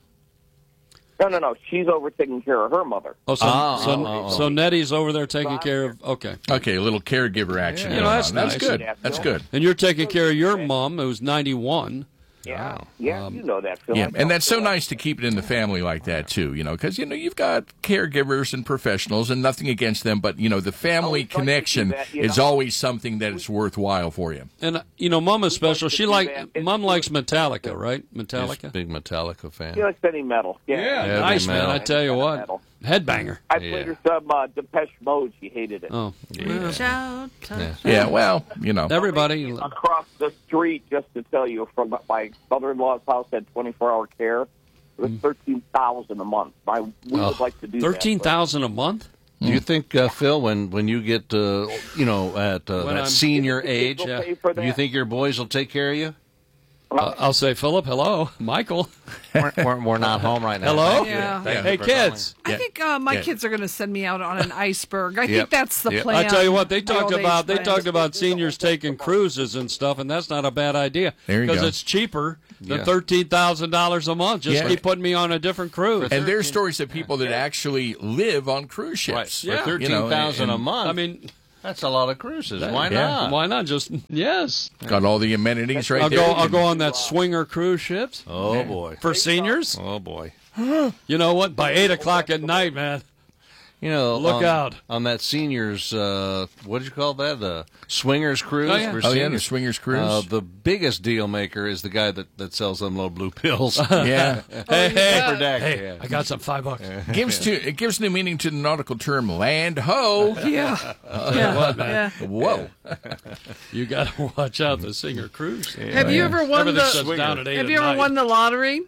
Speaker 12: No, no, no. She's over taking care of her mother.
Speaker 1: Oh, so
Speaker 7: Oh,
Speaker 1: so,
Speaker 7: oh, oh,
Speaker 1: so Nettie's over there taking care of. Okay,
Speaker 10: Okay, a little caregiver action.
Speaker 1: Yeah,
Speaker 10: going
Speaker 1: that's
Speaker 10: on. That's
Speaker 1: nice.
Speaker 10: good.
Speaker 12: Yeah,
Speaker 10: That's
Speaker 12: Phil.
Speaker 10: good.
Speaker 1: and you're taking care of your mom, who's ninety-one.
Speaker 12: Yeah, yeah.
Speaker 1: Um,
Speaker 12: you know that, Phil.
Speaker 10: Yeah,
Speaker 12: I know
Speaker 10: and that's so
Speaker 12: Phil.
Speaker 10: nice to keep it in the family like that too. You know, because you know you've got caregivers and professionals, and nothing against them, but you know the family
Speaker 12: Always like to do
Speaker 10: connection
Speaker 12: that, you
Speaker 10: is
Speaker 12: know.
Speaker 10: always something that is worthwhile for you.
Speaker 1: And uh, you know, Mom is special.
Speaker 12: like to
Speaker 1: She
Speaker 12: do
Speaker 1: like
Speaker 12: that. It's-
Speaker 1: Mom likes Metallica, right?
Speaker 7: He's a
Speaker 1: Metallica.
Speaker 7: big Metallica fan.
Speaker 12: She likes any metal. Yeah,
Speaker 1: Yeah,
Speaker 7: Heavy
Speaker 1: nice man.
Speaker 7: metal.
Speaker 1: I tell you what,
Speaker 12: Metal.
Speaker 1: headbanger.
Speaker 12: I played
Speaker 7: Yeah.
Speaker 12: her some uh, Depeche Mode. She hated it.
Speaker 1: Oh,
Speaker 8: Shout.
Speaker 7: Yeah.
Speaker 10: Yeah, well, you know,
Speaker 1: everybody.
Speaker 12: Across the street, just to tell you, from my mother-in-law's house had twenty-four hour care. It was thirteen thousand a month. My we would like to do that,
Speaker 1: Thirteen thousand a month.
Speaker 7: Do you think, uh, Phil, when, when you get, uh, you know, at uh,
Speaker 1: When
Speaker 7: that
Speaker 1: I'm-
Speaker 7: senior
Speaker 12: but
Speaker 7: age,
Speaker 12: kids will
Speaker 1: yeah.
Speaker 12: pay for
Speaker 7: do you
Speaker 12: that.
Speaker 7: think your boys will take care of you?
Speaker 1: Uh, I'll say, Philip, hello. Michael.
Speaker 7: We're, we're, we're not home right now.
Speaker 1: Hello?
Speaker 7: Thank you.
Speaker 8: Yeah.
Speaker 7: Thank you
Speaker 1: Hey,
Speaker 7: for
Speaker 1: kids.
Speaker 8: I
Speaker 7: Yeah.
Speaker 8: think uh, my
Speaker 7: Yeah.
Speaker 8: kids are going to send me out on an iceberg. I
Speaker 7: Yep.
Speaker 8: think that's the
Speaker 7: Yep.
Speaker 8: plan.
Speaker 1: I tell you what, they
Speaker 8: the
Speaker 1: talked
Speaker 8: old age
Speaker 1: about they
Speaker 8: plan.
Speaker 1: talked about seniors taking cruises and stuff, and that's not a bad idea
Speaker 10: There you
Speaker 1: because
Speaker 10: go.
Speaker 1: it's cheaper than
Speaker 7: Yeah.
Speaker 1: thirteen thousand dollars a month. Just
Speaker 10: Yeah.
Speaker 1: keep putting me on a different cruise.
Speaker 10: And there's stories of people that actually live on cruise ships.
Speaker 7: Right. For
Speaker 1: Yeah.
Speaker 7: thirteen
Speaker 10: You know,
Speaker 7: thousand
Speaker 10: and-
Speaker 7: a month.
Speaker 1: I mean,
Speaker 7: that's a lot of cruises. Why
Speaker 10: Yeah.
Speaker 7: not?
Speaker 1: why not just yes?
Speaker 10: Got all the amenities right
Speaker 1: I'll
Speaker 10: there.
Speaker 1: go.
Speaker 10: You
Speaker 1: I'll
Speaker 10: can-
Speaker 1: go on that swinger cruise ships
Speaker 7: Oh boy.
Speaker 1: for seniors.
Speaker 7: Oh boy.
Speaker 1: You know what? By eight o'clock at night, man.
Speaker 7: You know,
Speaker 1: Look
Speaker 7: on,
Speaker 1: out.
Speaker 7: on that seniors. Uh, what did you call that? The swingers cruise.
Speaker 1: Oh, yeah.
Speaker 7: for
Speaker 10: Oh, yeah, the
Speaker 7: seniors.
Speaker 10: swingers cruise.
Speaker 7: Uh, the biggest deal maker is the guy that, that sells them little blue pills.
Speaker 10: Yeah.
Speaker 1: Hey, hey,
Speaker 7: Upper deck,
Speaker 1: hey!
Speaker 7: yeah.
Speaker 1: I got some five bucks.
Speaker 10: gives to it gives new meaning to the nautical term land ho.
Speaker 8: Yeah.
Speaker 1: Yeah. What, man?
Speaker 8: Yeah.
Speaker 10: Whoa.
Speaker 1: You got to watch out the singer cruise.
Speaker 8: Have you ever won
Speaker 1: Everything
Speaker 8: the?
Speaker 1: shuts down at eight
Speaker 8: Have
Speaker 1: at
Speaker 8: you ever
Speaker 1: night.
Speaker 8: won the lottery?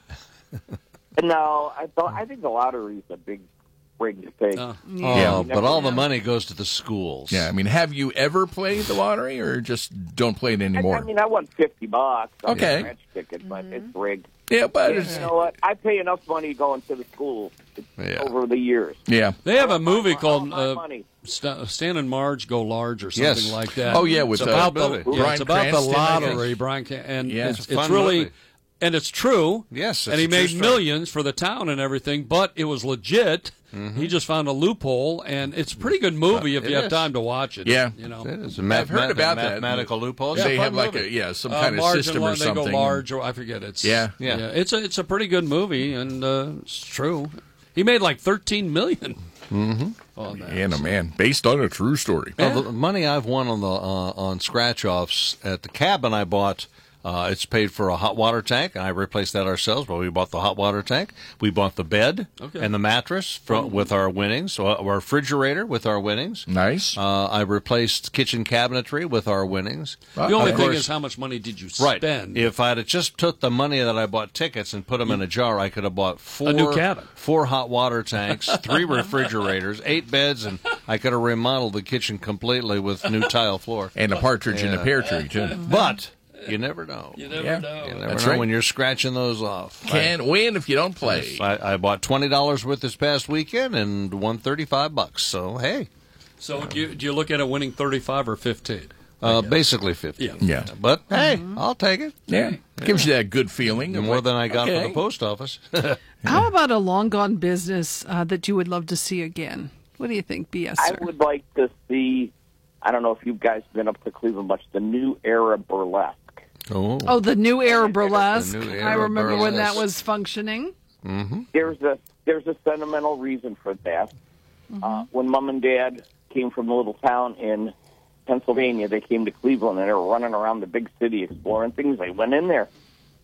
Speaker 12: No, I thought I think the lottery's a big rigged thing.
Speaker 1: Uh,
Speaker 7: Oh,
Speaker 12: Yeah.
Speaker 7: but all the money goes to the schools.
Speaker 10: Yeah, I mean, have you ever played the lottery, or just don't play it
Speaker 12: I,
Speaker 10: anymore?
Speaker 12: I mean, I won fifty bucks on
Speaker 10: Okay.
Speaker 12: a scratch ticket, but it's rigged.
Speaker 10: yeah, but
Speaker 12: You
Speaker 10: it's,
Speaker 12: know what? I pay enough money going to the school
Speaker 7: Yeah.
Speaker 12: over the years.
Speaker 10: yeah.
Speaker 1: They have a
Speaker 12: my-
Speaker 1: movie
Speaker 12: all
Speaker 1: called
Speaker 12: my
Speaker 1: uh,
Speaker 12: money.
Speaker 1: St- Stan and Marge Go Large or something
Speaker 7: Yes.
Speaker 1: like that.
Speaker 10: Oh, yeah, with,
Speaker 1: it's
Speaker 10: uh,
Speaker 1: about the,
Speaker 7: movie.
Speaker 1: yeah,
Speaker 10: Bryan
Speaker 1: it's about the
Speaker 10: Cranston, I guess.
Speaker 1: lottery, Brian, Ca- and
Speaker 10: Yeah.
Speaker 1: it's,
Speaker 7: It's a
Speaker 1: it's
Speaker 7: fun
Speaker 1: really
Speaker 7: movie.
Speaker 1: and it's true.
Speaker 7: Yes,
Speaker 1: and
Speaker 7: it's
Speaker 1: he
Speaker 7: a true
Speaker 1: made
Speaker 7: story.
Speaker 1: millions for the town and everything, but it was legit. He just found a loophole, and it's a pretty good movie if
Speaker 7: It
Speaker 1: you have
Speaker 7: is.
Speaker 1: time to watch it.
Speaker 10: Yeah.
Speaker 1: you know.
Speaker 7: It is a
Speaker 10: I've heard about that.
Speaker 7: mathematical loophole. It's
Speaker 10: They
Speaker 7: a fun
Speaker 10: have like
Speaker 7: movie.
Speaker 10: a yeah, some
Speaker 1: Uh,
Speaker 10: kind of
Speaker 1: Marge and
Speaker 10: system
Speaker 1: Lo-
Speaker 10: or something.
Speaker 1: They go large, or I forget. It's
Speaker 10: Yeah.
Speaker 7: Yeah.
Speaker 1: It's a it's a pretty good movie, and uh, it's true. He made like thirteen million. Mm-hmm. On that.
Speaker 10: Yeah, no man, based on a true story.
Speaker 7: Well, the money I've won on the uh, on scratch offs at the cabin I bought, uh, it's paid for a hot water tank, and I replaced that ourselves. But we bought the hot water tank, we bought the bed
Speaker 1: Okay.
Speaker 7: and the mattress from, with our winnings, so our refrigerator with our winnings.
Speaker 10: Nice.
Speaker 7: Uh, I replaced kitchen cabinetry with our winnings.
Speaker 1: The only
Speaker 7: Of
Speaker 1: thing
Speaker 7: course-
Speaker 1: is, how much money did you
Speaker 7: Right.
Speaker 1: spend?
Speaker 7: If I'd have just took the money that I bought tickets and put them in a jar, I could have bought four
Speaker 1: new cabin.
Speaker 7: four hot water tanks, three refrigerators, eight beds, and I could have remodeled the kitchen completely with new tile floor.
Speaker 10: And a partridge in a pear tree too.
Speaker 7: But you never know.
Speaker 1: you never
Speaker 10: Yeah.
Speaker 1: know.
Speaker 7: You never
Speaker 10: That's
Speaker 7: know
Speaker 10: right.
Speaker 7: when you're scratching those off.
Speaker 10: Can't win if you don't play.
Speaker 7: I, I bought twenty dollars worth this past weekend and won thirty five bucks. So hey,
Speaker 1: So do you, do you look at it winning thirty-five or fifteen?
Speaker 7: uh, basically fifty.
Speaker 1: Yeah.
Speaker 10: Yeah.
Speaker 7: But hey, I'll take it.
Speaker 10: Yeah, gives you that good feeling. of
Speaker 7: More
Speaker 10: like,
Speaker 7: than I got
Speaker 10: okay.
Speaker 7: from the post office.
Speaker 8: How about a long gone business uh, that you would love to see again? What do you think, B S?
Speaker 12: I
Speaker 8: Sir?
Speaker 12: would like to see. I don't know if you guys been up to Cleveland much. The new era burlesque.
Speaker 7: Oh.
Speaker 8: Oh, the new era burlesque.
Speaker 7: The new
Speaker 8: I
Speaker 7: era
Speaker 8: remember when that
Speaker 7: burlesque.
Speaker 8: was functioning.
Speaker 12: There's a there's a sentimental reason for that. Uh, when Mom and Dad came from a little town in Pennsylvania, they came to Cleveland and they were running around the big city exploring things. They went in there,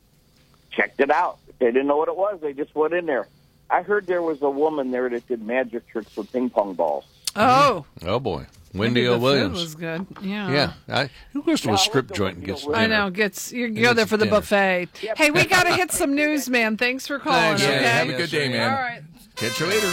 Speaker 12: checked it out. They didn't know what it was. They just went in there. I heard there was a woman there that did magic tricks with ping pong balls.
Speaker 8: Oh,
Speaker 7: Oh boy, Wendy
Speaker 8: maybe
Speaker 7: O.
Speaker 8: the food
Speaker 7: Williams.
Speaker 8: was good. Yeah.
Speaker 7: Yeah, I, who goes to
Speaker 12: Yeah,
Speaker 7: a
Speaker 12: I
Speaker 7: strip
Speaker 12: like the
Speaker 7: joint and
Speaker 12: Wendy
Speaker 7: gets
Speaker 12: O.
Speaker 8: I
Speaker 7: dinner?
Speaker 8: know. Gets you go there
Speaker 7: It's
Speaker 8: for the
Speaker 7: dinner.
Speaker 8: buffet. Hey, we got to hit some news, man. Thanks for calling.
Speaker 7: Thanks,
Speaker 8: okay.
Speaker 10: Yeah, have a
Speaker 7: Yes,
Speaker 10: good day,
Speaker 7: sir.
Speaker 10: man.
Speaker 8: All right.
Speaker 10: Catch you later.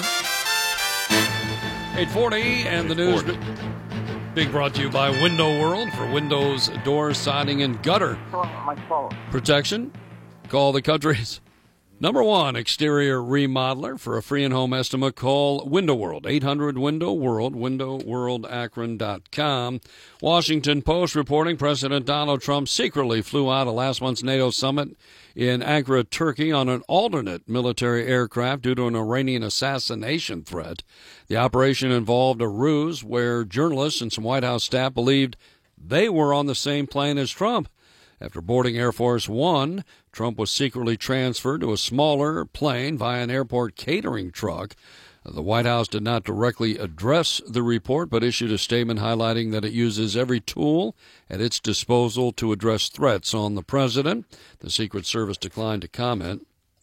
Speaker 1: eight forty, and the news be- being brought to you by Window World for windows, doors, siding, and gutter
Speaker 12: My phone.
Speaker 1: protection. Call the country's number one exterior remodeler for a free and home estimate. Call Window World, eight hundred window world, window world akron dot com. Washington Post reporting President Donald Trump secretly flew out of last month's NATO summit in Ankara, Turkey, on an alternate military aircraft due to an Iranian assassination threat. The operation involved a ruse where journalists and some White House staff believed they were on the same plane as Trump. After boarding Air Force One, Trump was secretly transferred to a smaller plane via an airport catering truck. The White House did not directly address the report, but issued a statement highlighting that it uses every tool at its disposal to address threats on the president. The Secret Service declined to comment.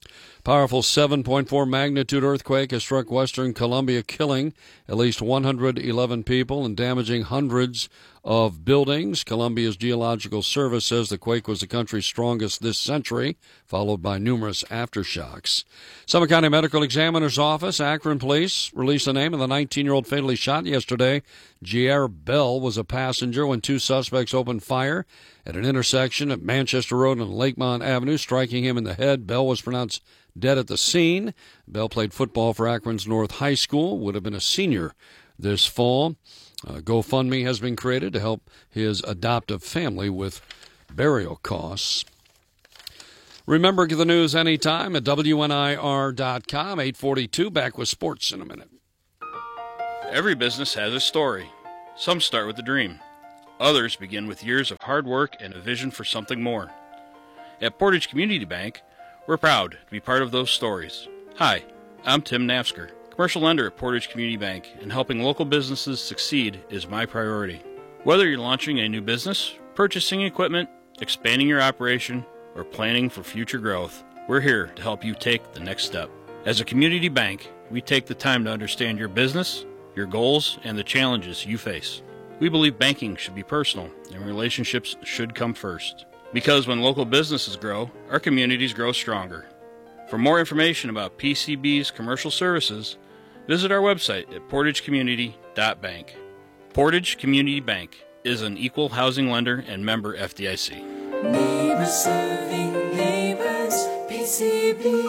Speaker 1: Powerful seven point four magnitude earthquake has struck western Colombia, killing at least one hundred eleven people and damaging hundreds of buildings. Colombia's Geological Service says the quake was the country's strongest this century, followed by numerous aftershocks. Summit County Medical Examiner's Office, Akron Police released the name of the nineteen-year-old fatally shot yesterday. Jair Bell was a passenger when two suspects opened fire at an intersection at Manchester Road and Lakemont Avenue, striking him in the head. Bell was pronounced dead at the scene. Bell played football for Akron's North High School, would have been a senior this fall. Uh, GoFundMe has been created to help his adoptive family with burial costs. Remember the news anytime at W N I R dot com. eight forty-two, back with sports in a minute.
Speaker 13: Every business has a story. Some start with a dream. Others begin with years of hard work and a vision for something more. At Portage Community Bank, we're proud to be part of those stories. Hi, I'm Tim Nafsker, commercial lender at Portage Community Bank, and helping local businesses succeed is my priority. Whether you're launching a new business, purchasing equipment, expanding your operation, or planning for future growth, we're here to help you take the next step. As a community bank, we take the time to understand your business, your goals, and the challenges you face. We believe banking should be personal and relationships should come first. Because when local businesses grow, our communities grow stronger. For more information about P C B's commercial services, visit our website at portage community dot bank. Portage Community Bank is an equal housing lender and member F D I C.
Speaker 4: Neighbors serving neighbors, P C B.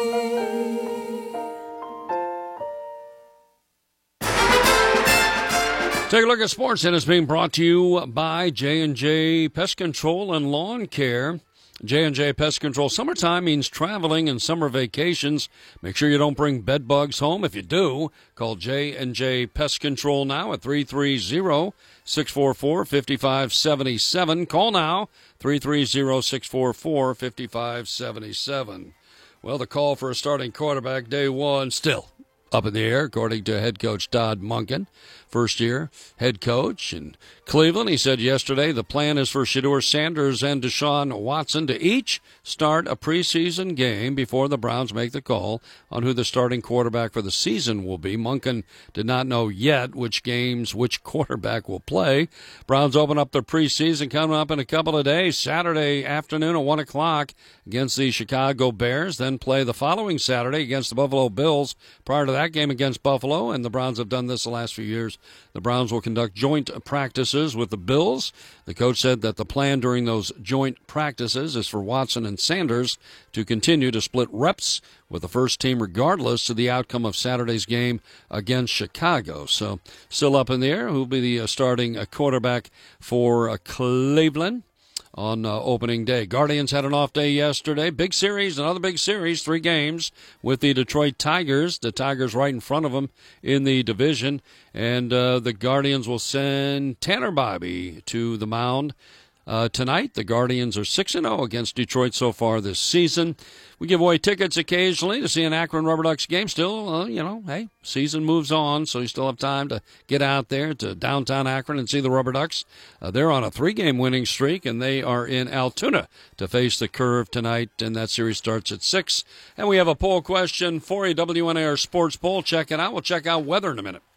Speaker 1: Take a look at sports, and it's being brought to you by J and J Pest Control and Lawn Care. J and J Pest Control. Summertime means traveling and summer vacations. Make sure you don't bring bed bugs home. If you do, call J and J Pest Control now at three three zero, six four four, five five seven seven. Call now, three three zero, six four four, five five seven seven. Well, the call for a starting quarterback day one still up in the air, according to head coach Todd Monken, first-year head coach in Cleveland. He said yesterday the plan is for Shedeur Sanders and Deshaun Watson to each start a preseason game before the Browns make the call on who the starting quarterback for the season will be. Monken did not know yet which games which quarterback will play. Browns open up their preseason coming up in a couple of days, Saturday afternoon at one o'clock against the Chicago Bears, then play the following Saturday against the Buffalo Bills. Prior to that game against Buffalo, and the Browns have done this the last few years, the Browns will conduct joint practices with the Bills. The coach said that the plan during those joint practices is for Watson and Sanders to continue to split reps with the first team regardless of the outcome of Saturday's game against Chicago. So still up in the air who will be the uh, starting uh, quarterback for uh, Cleveland on uh, opening day. Guardians had an off day yesterday. Big series, another big series, three games with the Detroit Tigers. The Tigers right in front of them in the division. And uh, the Guardians will send Tanner Bibee to the mound uh, tonight. The Guardians are six and oh against Detroit so far this season. We give away tickets occasionally to see an Akron Rubber Ducks game. Still, uh, you know, hey, season moves on, so you still have time to get out there to downtown Akron and see the Rubber Ducks. Uh, they're on a three-game winning streak, and they are in Altoona to face the Curve tonight, and that series starts at six. And we have a poll question for you, W N A R Sports Poll. Check it out. We'll check out weather in a minute.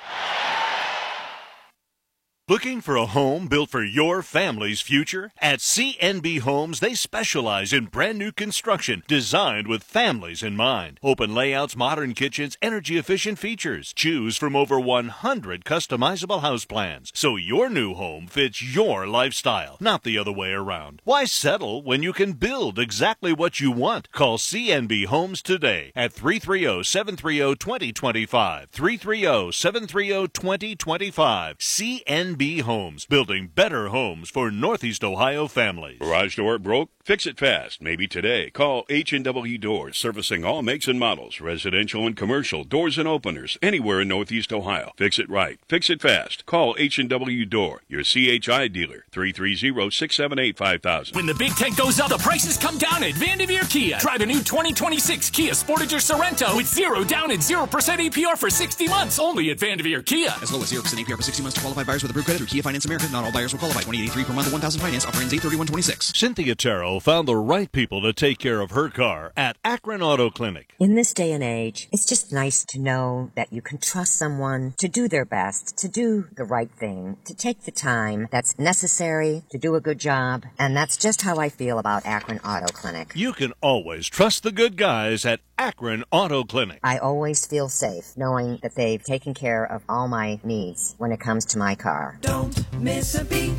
Speaker 2: Looking for a home built for your family's future? At C N B Homes, they specialize in brand new construction designed with families in mind. Open layouts, modern kitchens, energy-efficient features. Choose from over one hundred customizable house plans, so your new home fits your lifestyle, not the other way around. Why settle when you can build exactly what you want? Call C N B Homes today at three three zero, seven three zero, two zero two five. three three zero, seven three zero, two zero two five. C N B Homes, building better homes for Northeast Ohio families.
Speaker 14: Garage door broke? Fix it fast. Maybe today. Call H and W Doors, servicing all makes and models, residential and commercial, doors and openers, anywhere in Northeast Ohio. Fix it right. Fix it fast. Call H and W Door, your C H I dealer, three three zero, six seven eight, five thousand.
Speaker 15: When the big tank goes up, the prices come down at Vanderveer Kia. Try the new twenty twenty-six Kia Sportage or Sorento with zero down and zero percent A P R for sixty months only at Vanderveer Kia.
Speaker 16: As low as zero percent A P R for sixty months to qualified buyers with approved credit through Kia Finance America. Not all buyers will qualify. twenty eighty-three per month or one thousand finance. Offer ends eight thirty-one twenty-six.
Speaker 2: Cynthia Terrell found the right people to take care of her car at Akron Auto Clinic.
Speaker 3: In this day and age, it's just nice to know that you can trust someone to do their best, to do the right thing, to take the time that's necessary to do a good job. And that's just how I feel about Akron Auto Clinic.
Speaker 2: You can always trust the good guys at Akron Auto Clinic.
Speaker 3: I always feel safe knowing that they've taken care of all my needs when it comes to my car.
Speaker 4: Don't miss a beat.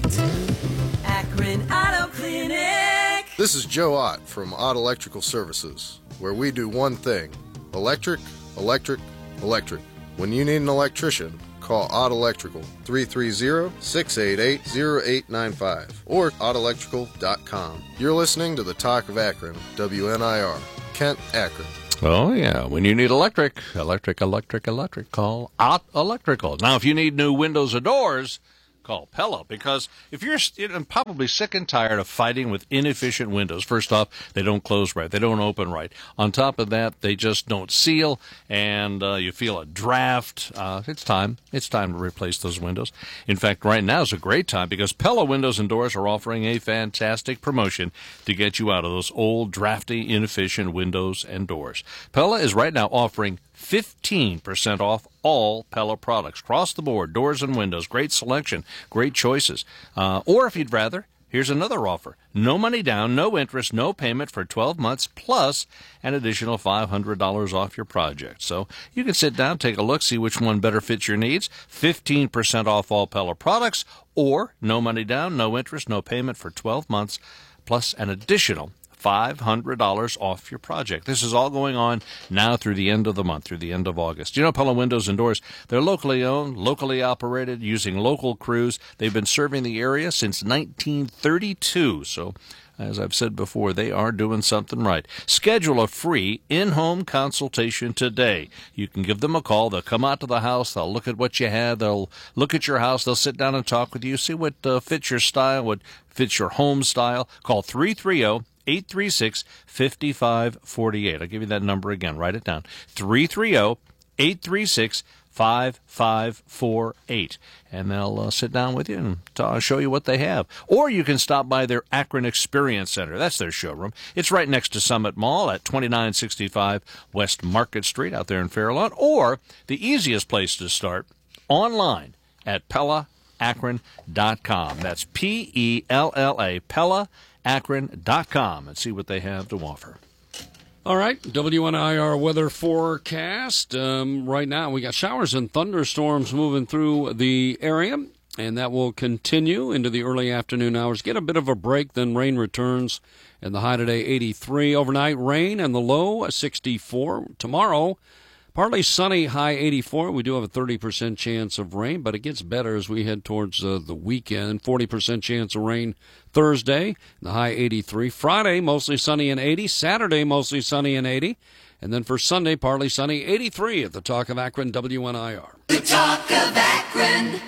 Speaker 4: Akron Auto Clinic.
Speaker 17: This is Joe Ott from Ott Electrical Services, where we do one thing: electric, electric, electric. When you need an electrician, call Ott Electrical, three three zero, six eight eight, zero eight nine five, or ott electrical dot com. You're listening to the Talk of Akron, W N I R, Kent, Akron.
Speaker 7: Oh, yeah. When you need electric, electric, electric, electric, call Ott Electrical. Now, if you need new windows or doors, call Pella, because if you're st- probably sick and tired of fighting with inefficient windows, first off, they don't close right, they don't open right. On top of that, they just don't seal, and uh, you feel a draft. Uh, it's time. It's time to replace those windows. In fact, right now is a great time because Pella Windows and Doors are offering a fantastic promotion to get you out of those old, drafty, inefficient windows and doors. Pella is right now offering fifteen percent off all Pella products. Across the board, doors and windows, great selection, great choices. Uh, or if you'd rather, here's another offer. No money down, no interest, no payment for twelve months, plus an additional five hundred dollars off your project. So you can sit down, take a look, see which one better fits your needs. fifteen percent off all Pella products, or no money down, no interest, no payment for twelve months, plus an additional five hundred dollars off your project. This is all going on now through the end of the month, through the end of August. You know, Pella Windows and Doors, they're locally owned, locally operated, using local crews. They've been serving the area since nineteen thirty-two. So, as I've said before, they are doing something right. Schedule a free in-home consultation today. You can give them a call. They'll come out to the house. They'll look at what you have. They'll look at your house. They'll sit down and talk with you, see what uh, fits your style, what fits your home style. Call three three zero, eight three six, five five four eight. I'll give you that number again. Write it down. three three zero, eight three six, five five four eight. And they'll uh, sit down with you and t- show you what they have. Or you can stop by their Akron Experience Center. That's their showroom. It's right next to Summit Mall at twenty-nine sixty-five West Market Street out there in Fairlawn. Or the easiest place to start, online at Pella Akron dot com. That's P E L L A, Pella Akron dot com, and see what they have to offer.
Speaker 1: All right, W N I R weather forecast. Um, right now, we got showers and thunderstorms moving through the area, and that will continue into the early afternoon hours. Get a bit of a break, then rain returns, and the high today, eighty-three. Overnight rain, and the low, sixty-four. Tomorrow, partly sunny, high eighty-four. We do have a thirty percent chance of rain, but it gets better as we head towards uh, the weekend. forty percent chance of rain Thursday, the high eighty-three. Friday, mostly sunny and eighty. Saturday, mostly sunny and eighty. And then for Sunday, partly sunny, eighty-three at the Talk of Akron, W N I R.
Speaker 4: The Talk of Akron.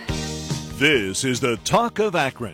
Speaker 2: This is the Talk of Akron,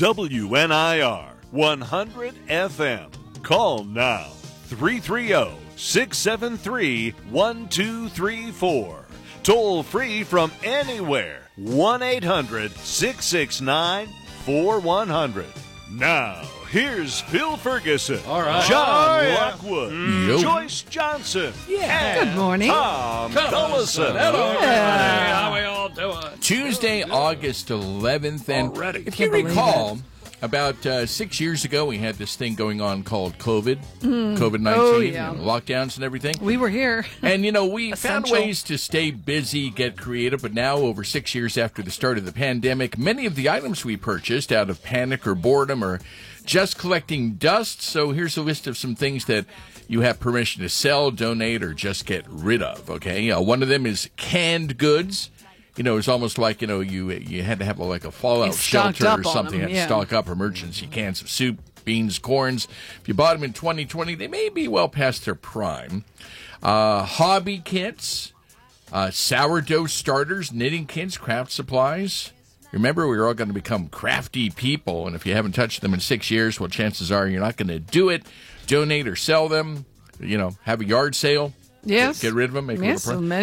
Speaker 2: W N I R, one hundred F M. Call now, three three zero, six seven three, one two three four. Toll free from anywhere, one eight hundred, six six nine, four one zero zero. Now, here's Phil Ferguson,
Speaker 1: All right.
Speaker 2: John
Speaker 1: Oh, yeah.
Speaker 2: Lockwood,
Speaker 10: Mm.
Speaker 2: Joyce Johnson,
Speaker 8: Yeah.
Speaker 2: and
Speaker 8: Good morning.
Speaker 2: Tom
Speaker 1: Come on,
Speaker 2: Cullison.
Speaker 1: son. Hello, everybody. How we all doing?
Speaker 10: Tuesday, August eleventh, and
Speaker 1: Already.
Speaker 10: if you
Speaker 8: Can't believe
Speaker 10: recall, about uh, six years ago, we had this thing going on called COVID,
Speaker 8: Mm.
Speaker 10: COVID nineteen,
Speaker 8: Oh, yeah.
Speaker 10: and lockdowns and everything.
Speaker 8: We were here.
Speaker 10: And, you know, we found
Speaker 8: Essential.
Speaker 10: ways to stay busy, get creative, but now, over six years after the start of the pandemic, many of the items we purchased out of panic or boredom are just collecting dust. So here's a list of some things that you have permission to sell, donate, or just get rid of, okay? Uh, one of them is canned goods. You know, it's almost like, you know, you you had to have like a fallout
Speaker 8: You stocked
Speaker 10: shelter or
Speaker 8: up on
Speaker 10: something.
Speaker 8: them,
Speaker 10: You had to
Speaker 8: yeah.
Speaker 10: stock up emergency cans of soup, beans, corns. If you bought them in twenty twenty, they may be well past their prime. Uh, hobby kits, uh, sourdough starters, knitting kits, craft supplies. Remember, we were all going to become crafty people, and if you haven't touched them in six years, well, chances are you're not going to do it. Donate or sell them. You know, have a yard sale.
Speaker 8: Yes.
Speaker 10: Get rid of them. Make a
Speaker 8: Yes,
Speaker 10: little
Speaker 8: so
Speaker 10: profit.
Speaker 8: many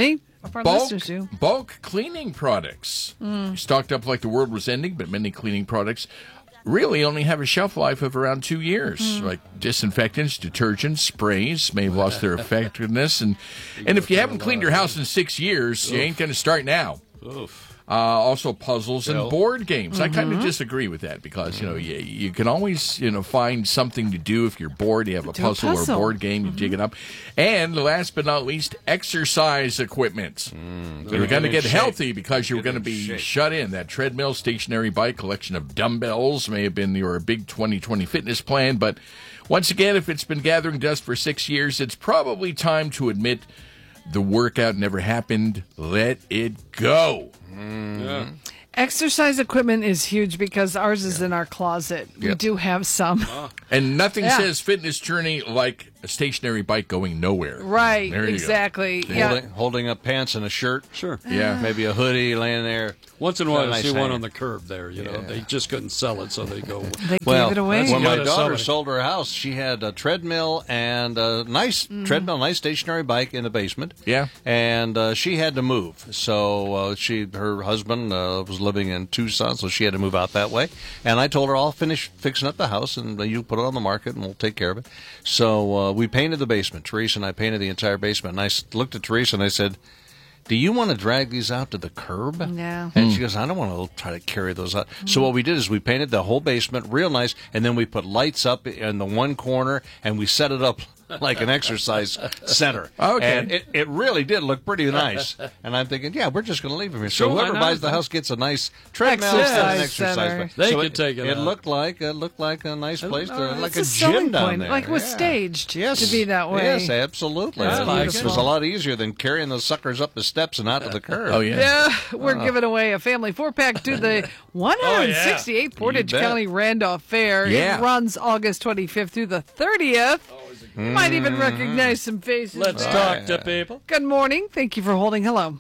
Speaker 8: If our
Speaker 10: Bulk,
Speaker 8: listeners do.
Speaker 10: bulk cleaning products.
Speaker 8: Mm.
Speaker 10: Stocked up like the world was ending, but many cleaning products really only have a shelf life of around two years.
Speaker 8: Mm.
Speaker 10: Like disinfectants, detergents, sprays may have lost their effectiveness. And, and if you haven't cleaned your house in six years, you ain't going to start now.
Speaker 1: Oof.
Speaker 10: Uh, also puzzles and
Speaker 1: Bill.
Speaker 10: board games. I kind of
Speaker 8: Mhm.
Speaker 10: disagree with that because, you know, you, you can always, you know, find something to do if you're bored. You have a
Speaker 8: Do a
Speaker 10: puzzle, or a
Speaker 8: puzzle.
Speaker 10: board game, you dig it up. And last but not least, exercise equipment. You're going to get healthy because you're going to be shut in. That treadmill, stationary bike, collection of dumbbells may have been your big twenty twenty fitness plan. But once again, if it's been gathering dust for six years, it's probably time to admit the workout never happened. Let it go.
Speaker 1: Yeah.
Speaker 8: Exercise equipment is huge because ours is in our closet. We
Speaker 10: Yep.
Speaker 8: do have some.
Speaker 10: And nothing
Speaker 8: Yeah.
Speaker 10: says fitness journey like a stationary bike going nowhere.
Speaker 8: Right,
Speaker 10: There you go.
Speaker 8: exactly. Yeah.
Speaker 7: Holding, holding up pants and a shirt.
Speaker 1: Sure.
Speaker 10: Yeah.
Speaker 7: Maybe a hoodie laying there.
Speaker 1: Once in a while,
Speaker 7: Got a
Speaker 1: I
Speaker 7: nice
Speaker 1: see one
Speaker 7: hanger.
Speaker 1: on the curb there. You know, they just couldn't sell it, so they go.
Speaker 8: They
Speaker 7: Well,
Speaker 8: gave it away.
Speaker 7: when my
Speaker 1: gotta
Speaker 7: daughter
Speaker 1: sell it.
Speaker 7: sold her house, she had a treadmill and a nice
Speaker 8: Mm.
Speaker 7: treadmill, nice stationary bike in the basement.
Speaker 10: Yeah.
Speaker 7: And uh, she had to move. So uh, she, her husband uh, was living in Tucson, so she had to move out that way. And I told her, I'll finish fixing up the house, and uh, you put it on the market, and we'll take care of it. So uh, we painted the basement. Teresa and I painted the entire basement. And I s- looked at Teresa and I said, do you want to drag these out to the curb?
Speaker 8: Yeah.
Speaker 7: And she goes, I don't want to try to carry those out. So what we did is we painted the whole basement real nice, and then we put lights up in the one corner, and we set it up like an exercise center.
Speaker 10: Okay.
Speaker 7: And it, it really did look pretty nice. And I'm thinking, yeah, we're just going to leave them here. So
Speaker 1: Sure, why
Speaker 7: whoever
Speaker 1: not?
Speaker 7: buys the house gets a nice treadmill and
Speaker 8: Exercise
Speaker 7: an exercise
Speaker 8: center.
Speaker 7: place.
Speaker 1: They
Speaker 7: so
Speaker 1: could
Speaker 7: it,
Speaker 1: take it
Speaker 7: It
Speaker 1: out.
Speaker 7: looked like it looked like a nice place, to,
Speaker 8: Uh,
Speaker 7: like
Speaker 8: it's
Speaker 7: a
Speaker 8: selling
Speaker 7: gym down
Speaker 8: point.
Speaker 7: there.
Speaker 8: Like it was
Speaker 7: Yeah.
Speaker 8: staged
Speaker 7: Yes.
Speaker 8: to be that way.
Speaker 7: Yes, absolutely.
Speaker 1: I
Speaker 7: It
Speaker 1: like
Speaker 7: was-
Speaker 1: it.
Speaker 7: it was a lot easier than carrying those suckers up the steps and out to the curb.
Speaker 10: Oh, yeah.
Speaker 8: Yeah, we're giving away a family four pack to the one hundred sixty-eighth Portage
Speaker 7: You bet.
Speaker 8: County Randolph Fair.
Speaker 10: Yeah.
Speaker 8: It runs August twenty-fifth through the thirtieth. You might even recognize some faces.
Speaker 1: Let's
Speaker 8: there.
Speaker 1: talk to people.
Speaker 8: Good morning. Thank you for holding. Hello.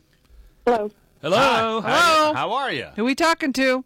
Speaker 9: Hello.
Speaker 1: Hello.
Speaker 8: Hello.
Speaker 7: How are you?
Speaker 8: Who are we talking to?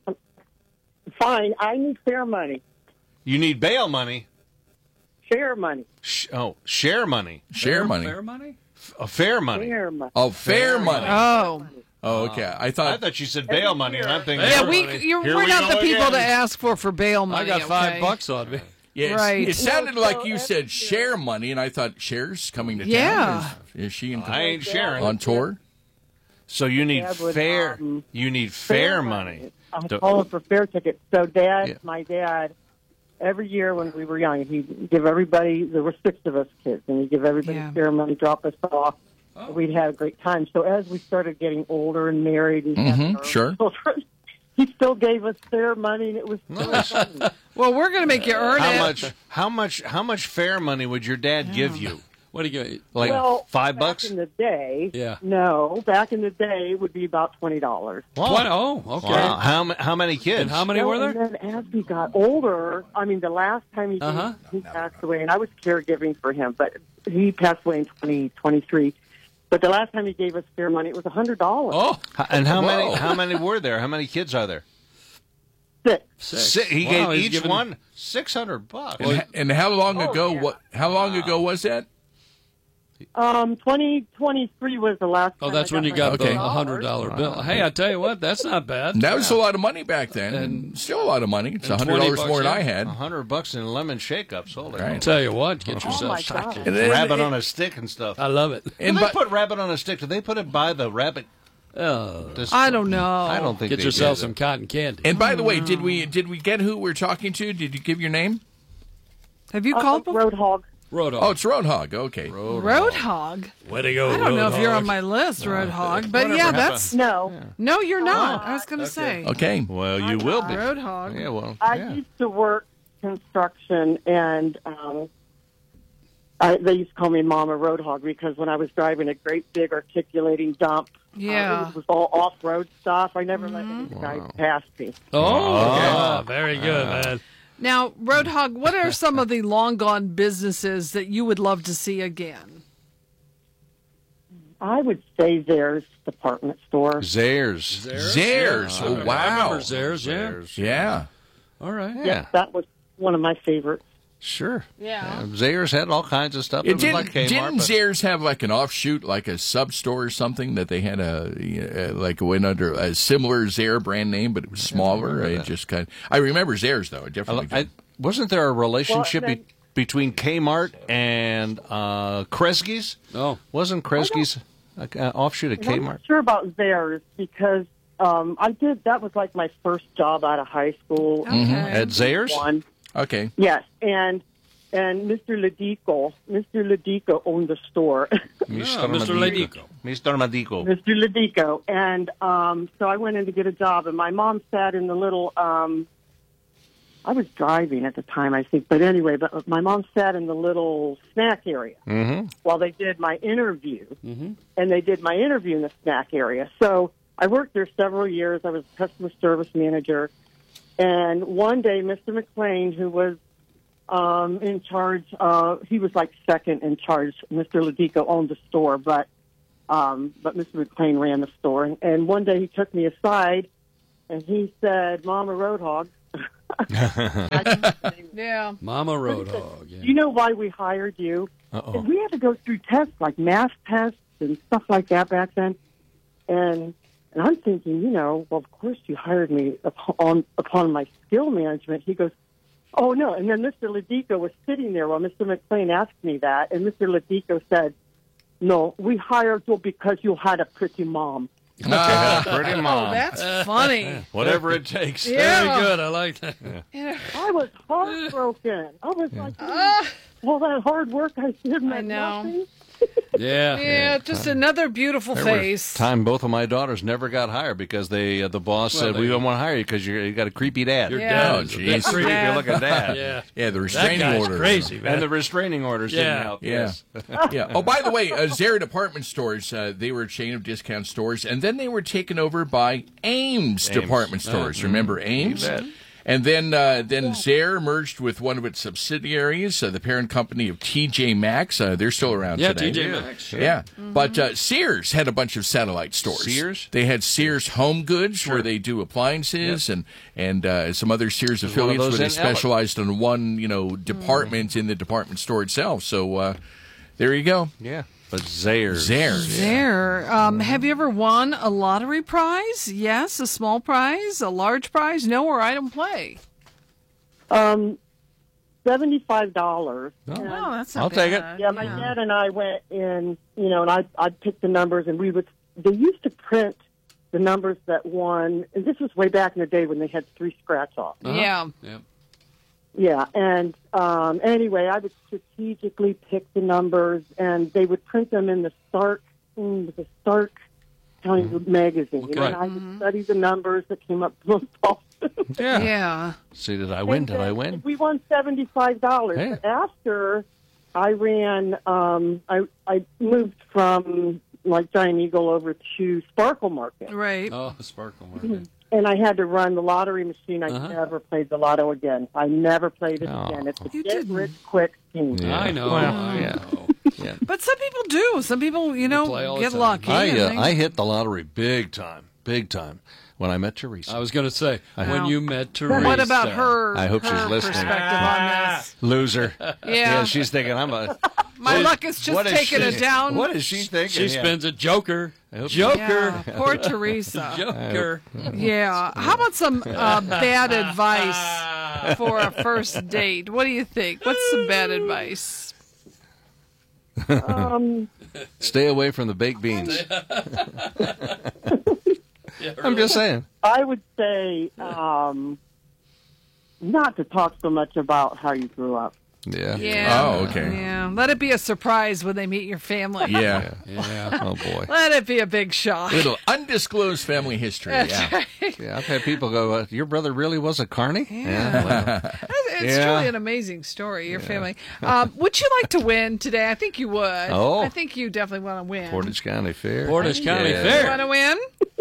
Speaker 9: Fine. I need fair money.
Speaker 7: You need bail money.
Speaker 9: Fair money.
Speaker 7: Sh- oh, share money.
Speaker 10: Share money.
Speaker 1: Fair money.
Speaker 7: A fair money.
Speaker 9: Fair money.
Speaker 10: Oh, fair money.
Speaker 8: Oh.
Speaker 10: Oh, okay. I
Speaker 7: I
Speaker 10: thought.
Speaker 7: thought you said bail money, and I'm thinking,
Speaker 8: Yeah,
Speaker 1: Fair
Speaker 8: we,
Speaker 1: money.
Speaker 8: you're,
Speaker 7: Here
Speaker 8: we're
Speaker 7: we
Speaker 8: not
Speaker 7: go
Speaker 8: the people
Speaker 7: again.
Speaker 8: to ask for for bail money.
Speaker 1: I got five
Speaker 8: okay?
Speaker 1: bucks on me.
Speaker 10: Yes,
Speaker 8: Right.
Speaker 10: It sounded
Speaker 9: So-
Speaker 10: like you said share money, and I thought shares coming to
Speaker 8: Yeah.
Speaker 10: town. Is, is she in,
Speaker 7: I ain't sharing.
Speaker 10: on tour?
Speaker 7: So you need
Speaker 9: Dad would,
Speaker 7: fair.
Speaker 9: um,
Speaker 7: You need fair money.
Speaker 9: I'm
Speaker 7: To-
Speaker 9: calling for fair tickets. So, Dad,
Speaker 7: Yeah.
Speaker 9: my dad, every year when we were young, he'd give everybody, there were six of us kids, and he'd give everybody
Speaker 8: Yeah.
Speaker 9: fair money, drop us off. We'd have a great time. So as we started getting older and married and having
Speaker 10: Mhm,
Speaker 9: our
Speaker 10: sure.
Speaker 9: children, he still gave us fair money, and it was so
Speaker 7: Nice.
Speaker 9: fun.
Speaker 8: Well, we're going to make you earn
Speaker 7: How
Speaker 8: it.
Speaker 7: much? How much? How much fair money would your dad give you?
Speaker 1: What do you get?
Speaker 7: Like
Speaker 9: well,
Speaker 7: five
Speaker 9: back
Speaker 7: bucks?
Speaker 9: in the day.
Speaker 1: Yeah.
Speaker 9: No, back in the day, it would be about twenty dollars.
Speaker 7: Wow.
Speaker 1: What? Oh, okay.
Speaker 7: Wow. How ma- how many kids?
Speaker 1: And how many
Speaker 9: No,
Speaker 1: were there?
Speaker 9: And then as we got older, I mean, the last time he,
Speaker 1: Uh-huh.
Speaker 9: he passed away, and I was caregiving for him, but he passed away in twenty twenty-three. But the last time he gave us fair money, it was a hundred dollars.
Speaker 1: Oh,
Speaker 7: H- And how
Speaker 1: Whoa.
Speaker 7: many? How many were there? How many kids are there?
Speaker 9: Six.
Speaker 1: six.
Speaker 7: Si- he
Speaker 1: Wow,
Speaker 7: gave
Speaker 1: he's
Speaker 7: each
Speaker 1: giving-
Speaker 7: one six hundred bucks.
Speaker 10: And, h- and how long
Speaker 9: Oh,
Speaker 10: ago?
Speaker 9: yeah.
Speaker 10: What? How long ago was that?
Speaker 9: Um, twenty twenty-three was the last.
Speaker 1: Oh,
Speaker 9: time
Speaker 1: that's
Speaker 9: I
Speaker 1: when you
Speaker 9: my
Speaker 1: got
Speaker 10: Okay.
Speaker 1: the hundred dollar bill. Hey, I tell you what, that's not bad.
Speaker 10: That was a lot of money back then, and,
Speaker 1: And-
Speaker 10: still a lot of money. It's a
Speaker 1: and
Speaker 10: hundred
Speaker 1: twenty
Speaker 10: dollars
Speaker 1: bucks,
Speaker 10: more than
Speaker 1: yeah.
Speaker 10: I had.
Speaker 7: A hundred bucks in lemon shake-ups. Holy
Speaker 10: Right.
Speaker 1: I tell you what, get
Speaker 9: Oh,
Speaker 1: yourself
Speaker 9: my
Speaker 1: stocked.
Speaker 9: God.
Speaker 10: And then-
Speaker 7: rabbit
Speaker 10: and-
Speaker 7: on a stick and stuff.
Speaker 1: I love it.
Speaker 7: Do
Speaker 10: And
Speaker 7: they
Speaker 10: but-
Speaker 7: put rabbit on a stick? Do they put it by the rabbit?
Speaker 1: Oh,
Speaker 7: This-
Speaker 8: I don't know.
Speaker 7: I don't think
Speaker 1: get
Speaker 7: they
Speaker 1: yourself
Speaker 7: did.
Speaker 1: some cotton candy.
Speaker 10: And by the way, did we did we get who we're talking to? Did you give your name?
Speaker 8: Have you
Speaker 9: Uh,
Speaker 8: called before?
Speaker 9: Roadhog.
Speaker 1: Road
Speaker 10: Oh, it's Roadhog. Okay.
Speaker 8: Roadhog?
Speaker 1: Way to go,
Speaker 8: I don't know if you're
Speaker 1: Roadhog.
Speaker 8: on my list, Roadhog, but
Speaker 7: Whatever
Speaker 8: yeah,
Speaker 7: happened?
Speaker 8: that's
Speaker 9: No,
Speaker 8: no, you're not. I was going to say
Speaker 10: Okay.
Speaker 7: Well, you will be.
Speaker 8: Roadhog.
Speaker 7: Yeah, well,
Speaker 9: I
Speaker 7: yeah.
Speaker 9: used to work construction, and um, I, they used to call me Mama Roadhog because when I was driving a great big articulating dump,
Speaker 8: Yeah.
Speaker 9: uh, it was all off-road stuff. I never let any guys pass me.
Speaker 1: Oh, yeah, very good, man.
Speaker 8: Now, Roadhog, what are some of the long gone businesses that you would love to see again?
Speaker 9: I would say there's department store.
Speaker 7: Zares.
Speaker 10: Zares.
Speaker 1: I
Speaker 10: Oh,
Speaker 1: remember-
Speaker 10: wow.
Speaker 1: I remember Zares, yeah.
Speaker 10: Yeah.
Speaker 1: All right.
Speaker 7: Yeah.
Speaker 9: Yes, that was one of my favorites.
Speaker 7: Sure.
Speaker 8: Yeah.
Speaker 7: yeah. Zayre's had all kinds of stuff.
Speaker 10: It
Speaker 7: It was
Speaker 10: didn't,
Speaker 7: like Kmart,
Speaker 10: didn't
Speaker 7: but-
Speaker 10: Zayre's have like an offshoot, like a sub store or something that they had a uh, like went under a similar Zayre brand name, but it was smaller. I just kind. Of, I remember Zayre's though. I definitely.
Speaker 7: I, wasn't there a relationship
Speaker 9: Well, then-
Speaker 7: be- between Kmart and uh, Kresge's?
Speaker 1: Oh,
Speaker 7: wasn't Kresge's uh, offshoot of
Speaker 9: I'm
Speaker 7: Kmart?
Speaker 9: not sure about theirs because um, I did. That was like my first job out of high school.
Speaker 7: Okay. At Zayre's?
Speaker 9: One.
Speaker 10: Okay.
Speaker 9: Yes, and and Mister Ladico, Mister Ladico owned the store.
Speaker 7: Mister
Speaker 1: Mister
Speaker 7: Medico. Mister Medico.
Speaker 9: Mister Ladico, and um, so I went in to get a job, and my mom sat in the little. Um, I was driving at the time, I think, but anyway, but my mom sat in the little snack area
Speaker 7: Mm-hmm.
Speaker 9: while they did my interview,
Speaker 1: Mm-hmm.
Speaker 9: and they did my interview in the snack area. So I worked there several years. I was a customer service manager. And one day, Mister McLean, who was um, in charge, uh, he was like second in charge. Mister Ladico owned the store, but um, but Mister McLean ran the store. And, and one day he took me aside, and he said, "Mama Roadhog."
Speaker 8: Yeah.
Speaker 1: Mama Roadhog. Yeah.
Speaker 9: Do you know why we hired you?
Speaker 7: Uh-oh.
Speaker 9: And we had to go through tests like math tests and stuff like that back then. And and I'm thinking, you know, well, of course you hired me upon upon my skill management. He goes, oh no. And then Mister Ladico was sitting there while Mister McLean asked me that, and Mister Ladico said, "No, we hired you because you had a pretty mom."
Speaker 7: Ah, pretty mom.
Speaker 8: Oh, that's funny.
Speaker 7: Whatever it takes.
Speaker 8: Yeah.
Speaker 1: Very good. I like that.
Speaker 8: Yeah.
Speaker 9: I was heartbroken. I was like, all that hard work I did meant
Speaker 8: I know.
Speaker 9: nothing.
Speaker 1: Yeah.
Speaker 8: Yeah, just another beautiful
Speaker 7: There
Speaker 8: face.
Speaker 7: was time both of my daughters never got hired because they uh, the boss
Speaker 1: Well,
Speaker 7: said,
Speaker 1: they-
Speaker 7: we don't want to hire you because you got a creepy dad.
Speaker 1: Your
Speaker 8: Yeah.
Speaker 1: dad
Speaker 10: Oh,
Speaker 1: is a
Speaker 10: geez.
Speaker 1: bit creepy.
Speaker 8: Dad.
Speaker 7: Looking dad.
Speaker 1: Yeah.
Speaker 10: Yeah, the
Speaker 1: That
Speaker 10: restraining
Speaker 1: guy's
Speaker 10: order.
Speaker 1: crazy, man.
Speaker 7: And the restraining orders
Speaker 1: Yeah.
Speaker 7: didn't help.
Speaker 10: Yeah.
Speaker 7: Yes.
Speaker 10: Yeah. Oh, by the way, uh, Zayre department stores, uh, they were a chain of discount stores, and then they were taken over by Ames,
Speaker 7: Ames.
Speaker 10: department stores. Remember Ames?
Speaker 7: bet.
Speaker 10: And then uh, then Zayre merged with one of its subsidiaries, uh, the parent company of T J Maxx. Uh, they're still around
Speaker 1: Yeah,
Speaker 10: today.
Speaker 1: T J Maxx, sure.
Speaker 10: Yeah. But uh, Sears had a bunch of satellite stores.
Speaker 7: Sears?
Speaker 10: They had Sears Home Goods, where they do appliances, and and uh, some other Sears
Speaker 7: There's one of
Speaker 10: affiliates where
Speaker 7: those
Speaker 10: they
Speaker 7: in Ellen.
Speaker 10: specialized in one, you know, department in the department store itself. So uh, there you go.
Speaker 7: Yeah. But Zayre's.
Speaker 10: Zayre's.
Speaker 8: There. Um, have you ever won a lottery prize? Yes, a small prize, a large prize? No, or I don't play.
Speaker 9: Um, seventy-five dollars.
Speaker 8: Oh, that's not
Speaker 7: I'll take it.
Speaker 8: bad.
Speaker 9: Yeah, my dad and I went in, you know, and I I'd pick the numbers, and we would. They used to print the numbers that won, and this was way back in the day when they had three scratch offs.
Speaker 1: Uh-huh.
Speaker 8: Yeah.
Speaker 1: Yeah.
Speaker 9: Yeah, and um, anyway, I would strategically pick the numbers, and they would print them in the Stark, in the Stark County magazine. You know,
Speaker 1: Right.
Speaker 9: and I would study the numbers that came up most often.
Speaker 7: Yeah.
Speaker 8: Yeah.
Speaker 7: See, did I win?
Speaker 9: And
Speaker 7: Did I
Speaker 9: then
Speaker 7: win?
Speaker 9: We won seventy-five dollars.
Speaker 7: Hey.
Speaker 9: After I ran, um, I I moved from like Giant Eagle over to Sparkle Market,
Speaker 8: Right.
Speaker 1: Oh, Sparkle Market.
Speaker 9: and I had to run the lottery machine. I
Speaker 1: Uh-huh.
Speaker 9: never played the lotto again. I never played it
Speaker 7: Oh.
Speaker 9: again. It's a
Speaker 8: You
Speaker 9: get
Speaker 8: didn't.
Speaker 9: rich quick scheme.
Speaker 7: Yeah.
Speaker 1: I know.
Speaker 7: Well,
Speaker 1: I
Speaker 7: yeah.
Speaker 1: know.
Speaker 7: Yeah.
Speaker 8: But some people do. Some people, you know,
Speaker 1: play all the
Speaker 8: get
Speaker 1: time.
Speaker 8: lucky.
Speaker 7: I,
Speaker 8: and
Speaker 7: uh,
Speaker 8: they-
Speaker 7: I hit the lottery big time. Big time. When I met Teresa.
Speaker 1: I was going to say,
Speaker 7: I-
Speaker 1: when
Speaker 8: Wow.
Speaker 1: you met Teresa.
Speaker 8: What about her?
Speaker 7: I hope
Speaker 8: her
Speaker 7: she's listening.
Speaker 8: Perspective on this.
Speaker 7: Loser.
Speaker 8: Yeah.
Speaker 7: she's thinking, I'm a.
Speaker 8: My luck is just
Speaker 7: What is
Speaker 8: taking
Speaker 7: she-
Speaker 8: it down.
Speaker 7: What is she thinking?
Speaker 1: She
Speaker 7: Yeah.
Speaker 1: spends a joker.
Speaker 7: I hope-
Speaker 1: Joker.
Speaker 8: Yeah, poor Teresa.
Speaker 1: Joker.
Speaker 8: Yeah. How about some uh, bad advice for a first date? What do you think? What's some bad advice?
Speaker 9: Um,
Speaker 7: Stay away from the baked beans. I'm just saying.
Speaker 9: I would say um, not to talk so much about how you grew up.
Speaker 7: Yeah.
Speaker 8: Yeah.
Speaker 10: Oh, okay.
Speaker 8: Yeah. Let it be a surprise when they meet your family.
Speaker 10: Yeah.
Speaker 1: Yeah.
Speaker 7: Oh boy.
Speaker 8: Let it be a big shock.
Speaker 10: Little undisclosed family history.
Speaker 8: That's
Speaker 10: Yeah.
Speaker 8: right.
Speaker 7: Yeah, I've had people go, uh, "Your brother really was a carny?"
Speaker 8: Yeah.
Speaker 7: well,
Speaker 8: It's
Speaker 7: Yeah.
Speaker 8: truly an amazing story, your family. Um, would you like to win today? I think you would.
Speaker 7: Oh.
Speaker 8: I think you definitely want to win.
Speaker 7: Portage County Fair.
Speaker 1: Portage County
Speaker 7: Yeah.
Speaker 8: You
Speaker 1: Fair.
Speaker 8: want to win?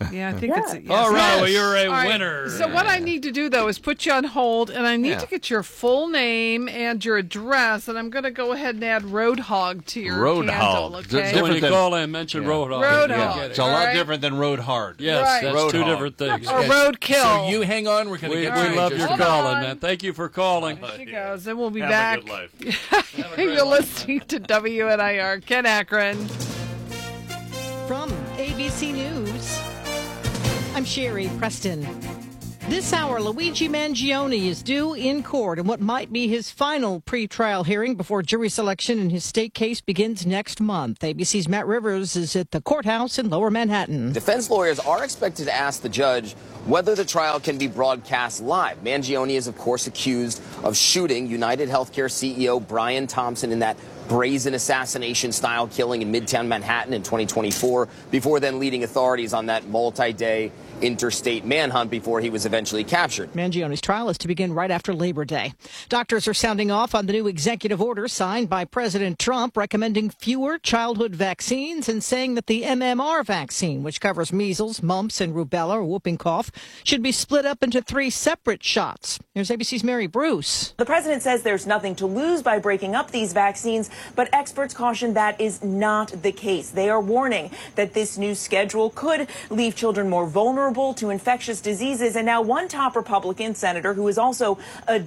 Speaker 8: Yeah, I think
Speaker 1: Yeah.
Speaker 8: it's a yes.
Speaker 1: All right, well,
Speaker 8: Yes.
Speaker 1: you're a
Speaker 8: All right,
Speaker 1: winner.
Speaker 8: So what I need to do, though, is put you on hold, and I need
Speaker 1: Yeah.
Speaker 8: to get your full name and your address, and I'm going to go ahead and add Roadhog to your
Speaker 7: Roadhog.
Speaker 8: candle,
Speaker 7: It's
Speaker 8: okay?
Speaker 1: So when you call in, mention Roadhog.
Speaker 8: Roadhog.
Speaker 1: Yeah.
Speaker 7: It's a lot
Speaker 8: All right.
Speaker 7: different than road hard.
Speaker 1: Yes,
Speaker 8: Right.
Speaker 1: that's
Speaker 7: Roadhog.
Speaker 1: two different things.
Speaker 8: Or roadkill.
Speaker 10: So you hang on. We're going to
Speaker 1: We,
Speaker 10: get
Speaker 1: we
Speaker 10: you.
Speaker 1: love
Speaker 10: in
Speaker 1: your
Speaker 10: just a
Speaker 1: calling,
Speaker 10: minute.
Speaker 1: man. Thank you for calling.
Speaker 8: There she goes, and we'll be
Speaker 1: Have a
Speaker 8: back.
Speaker 1: good life.
Speaker 8: You're listening to W N I R. Ken Akron.
Speaker 18: From A B C News, I'm Sherry Preston. This hour, Luigi Mangione is due in court in what might be his final pretrial hearing before jury selection in his state case begins next month. A B C's Matt Rivers is at the courthouse in Lower Manhattan.
Speaker 19: Defense lawyers are expected to ask the judge whether the trial can be broadcast live. Mangione is, of course, accused of shooting United Healthcare C E O Brian Thompson in that brazen assassination-style killing in Midtown Manhattan in twenty twenty-four, before then leading authorities on that multi-day interstate manhunt before he was eventually captured.
Speaker 18: Mangione's trial is to begin right after Labor Day. Doctors are sounding off on the new executive order signed by President Trump recommending fewer childhood vaccines and saying that the M M R vaccine, which covers measles, mumps, and rubella or whooping cough, should be split up into three separate shots. Here's A B C's Mary Bruce.
Speaker 20: The president says there's nothing to lose by breaking up these vaccines, but experts caution that is not the case. They are warning that this new schedule could leave children more vulnerable to infectious diseases. And now one top Republican senator who is also a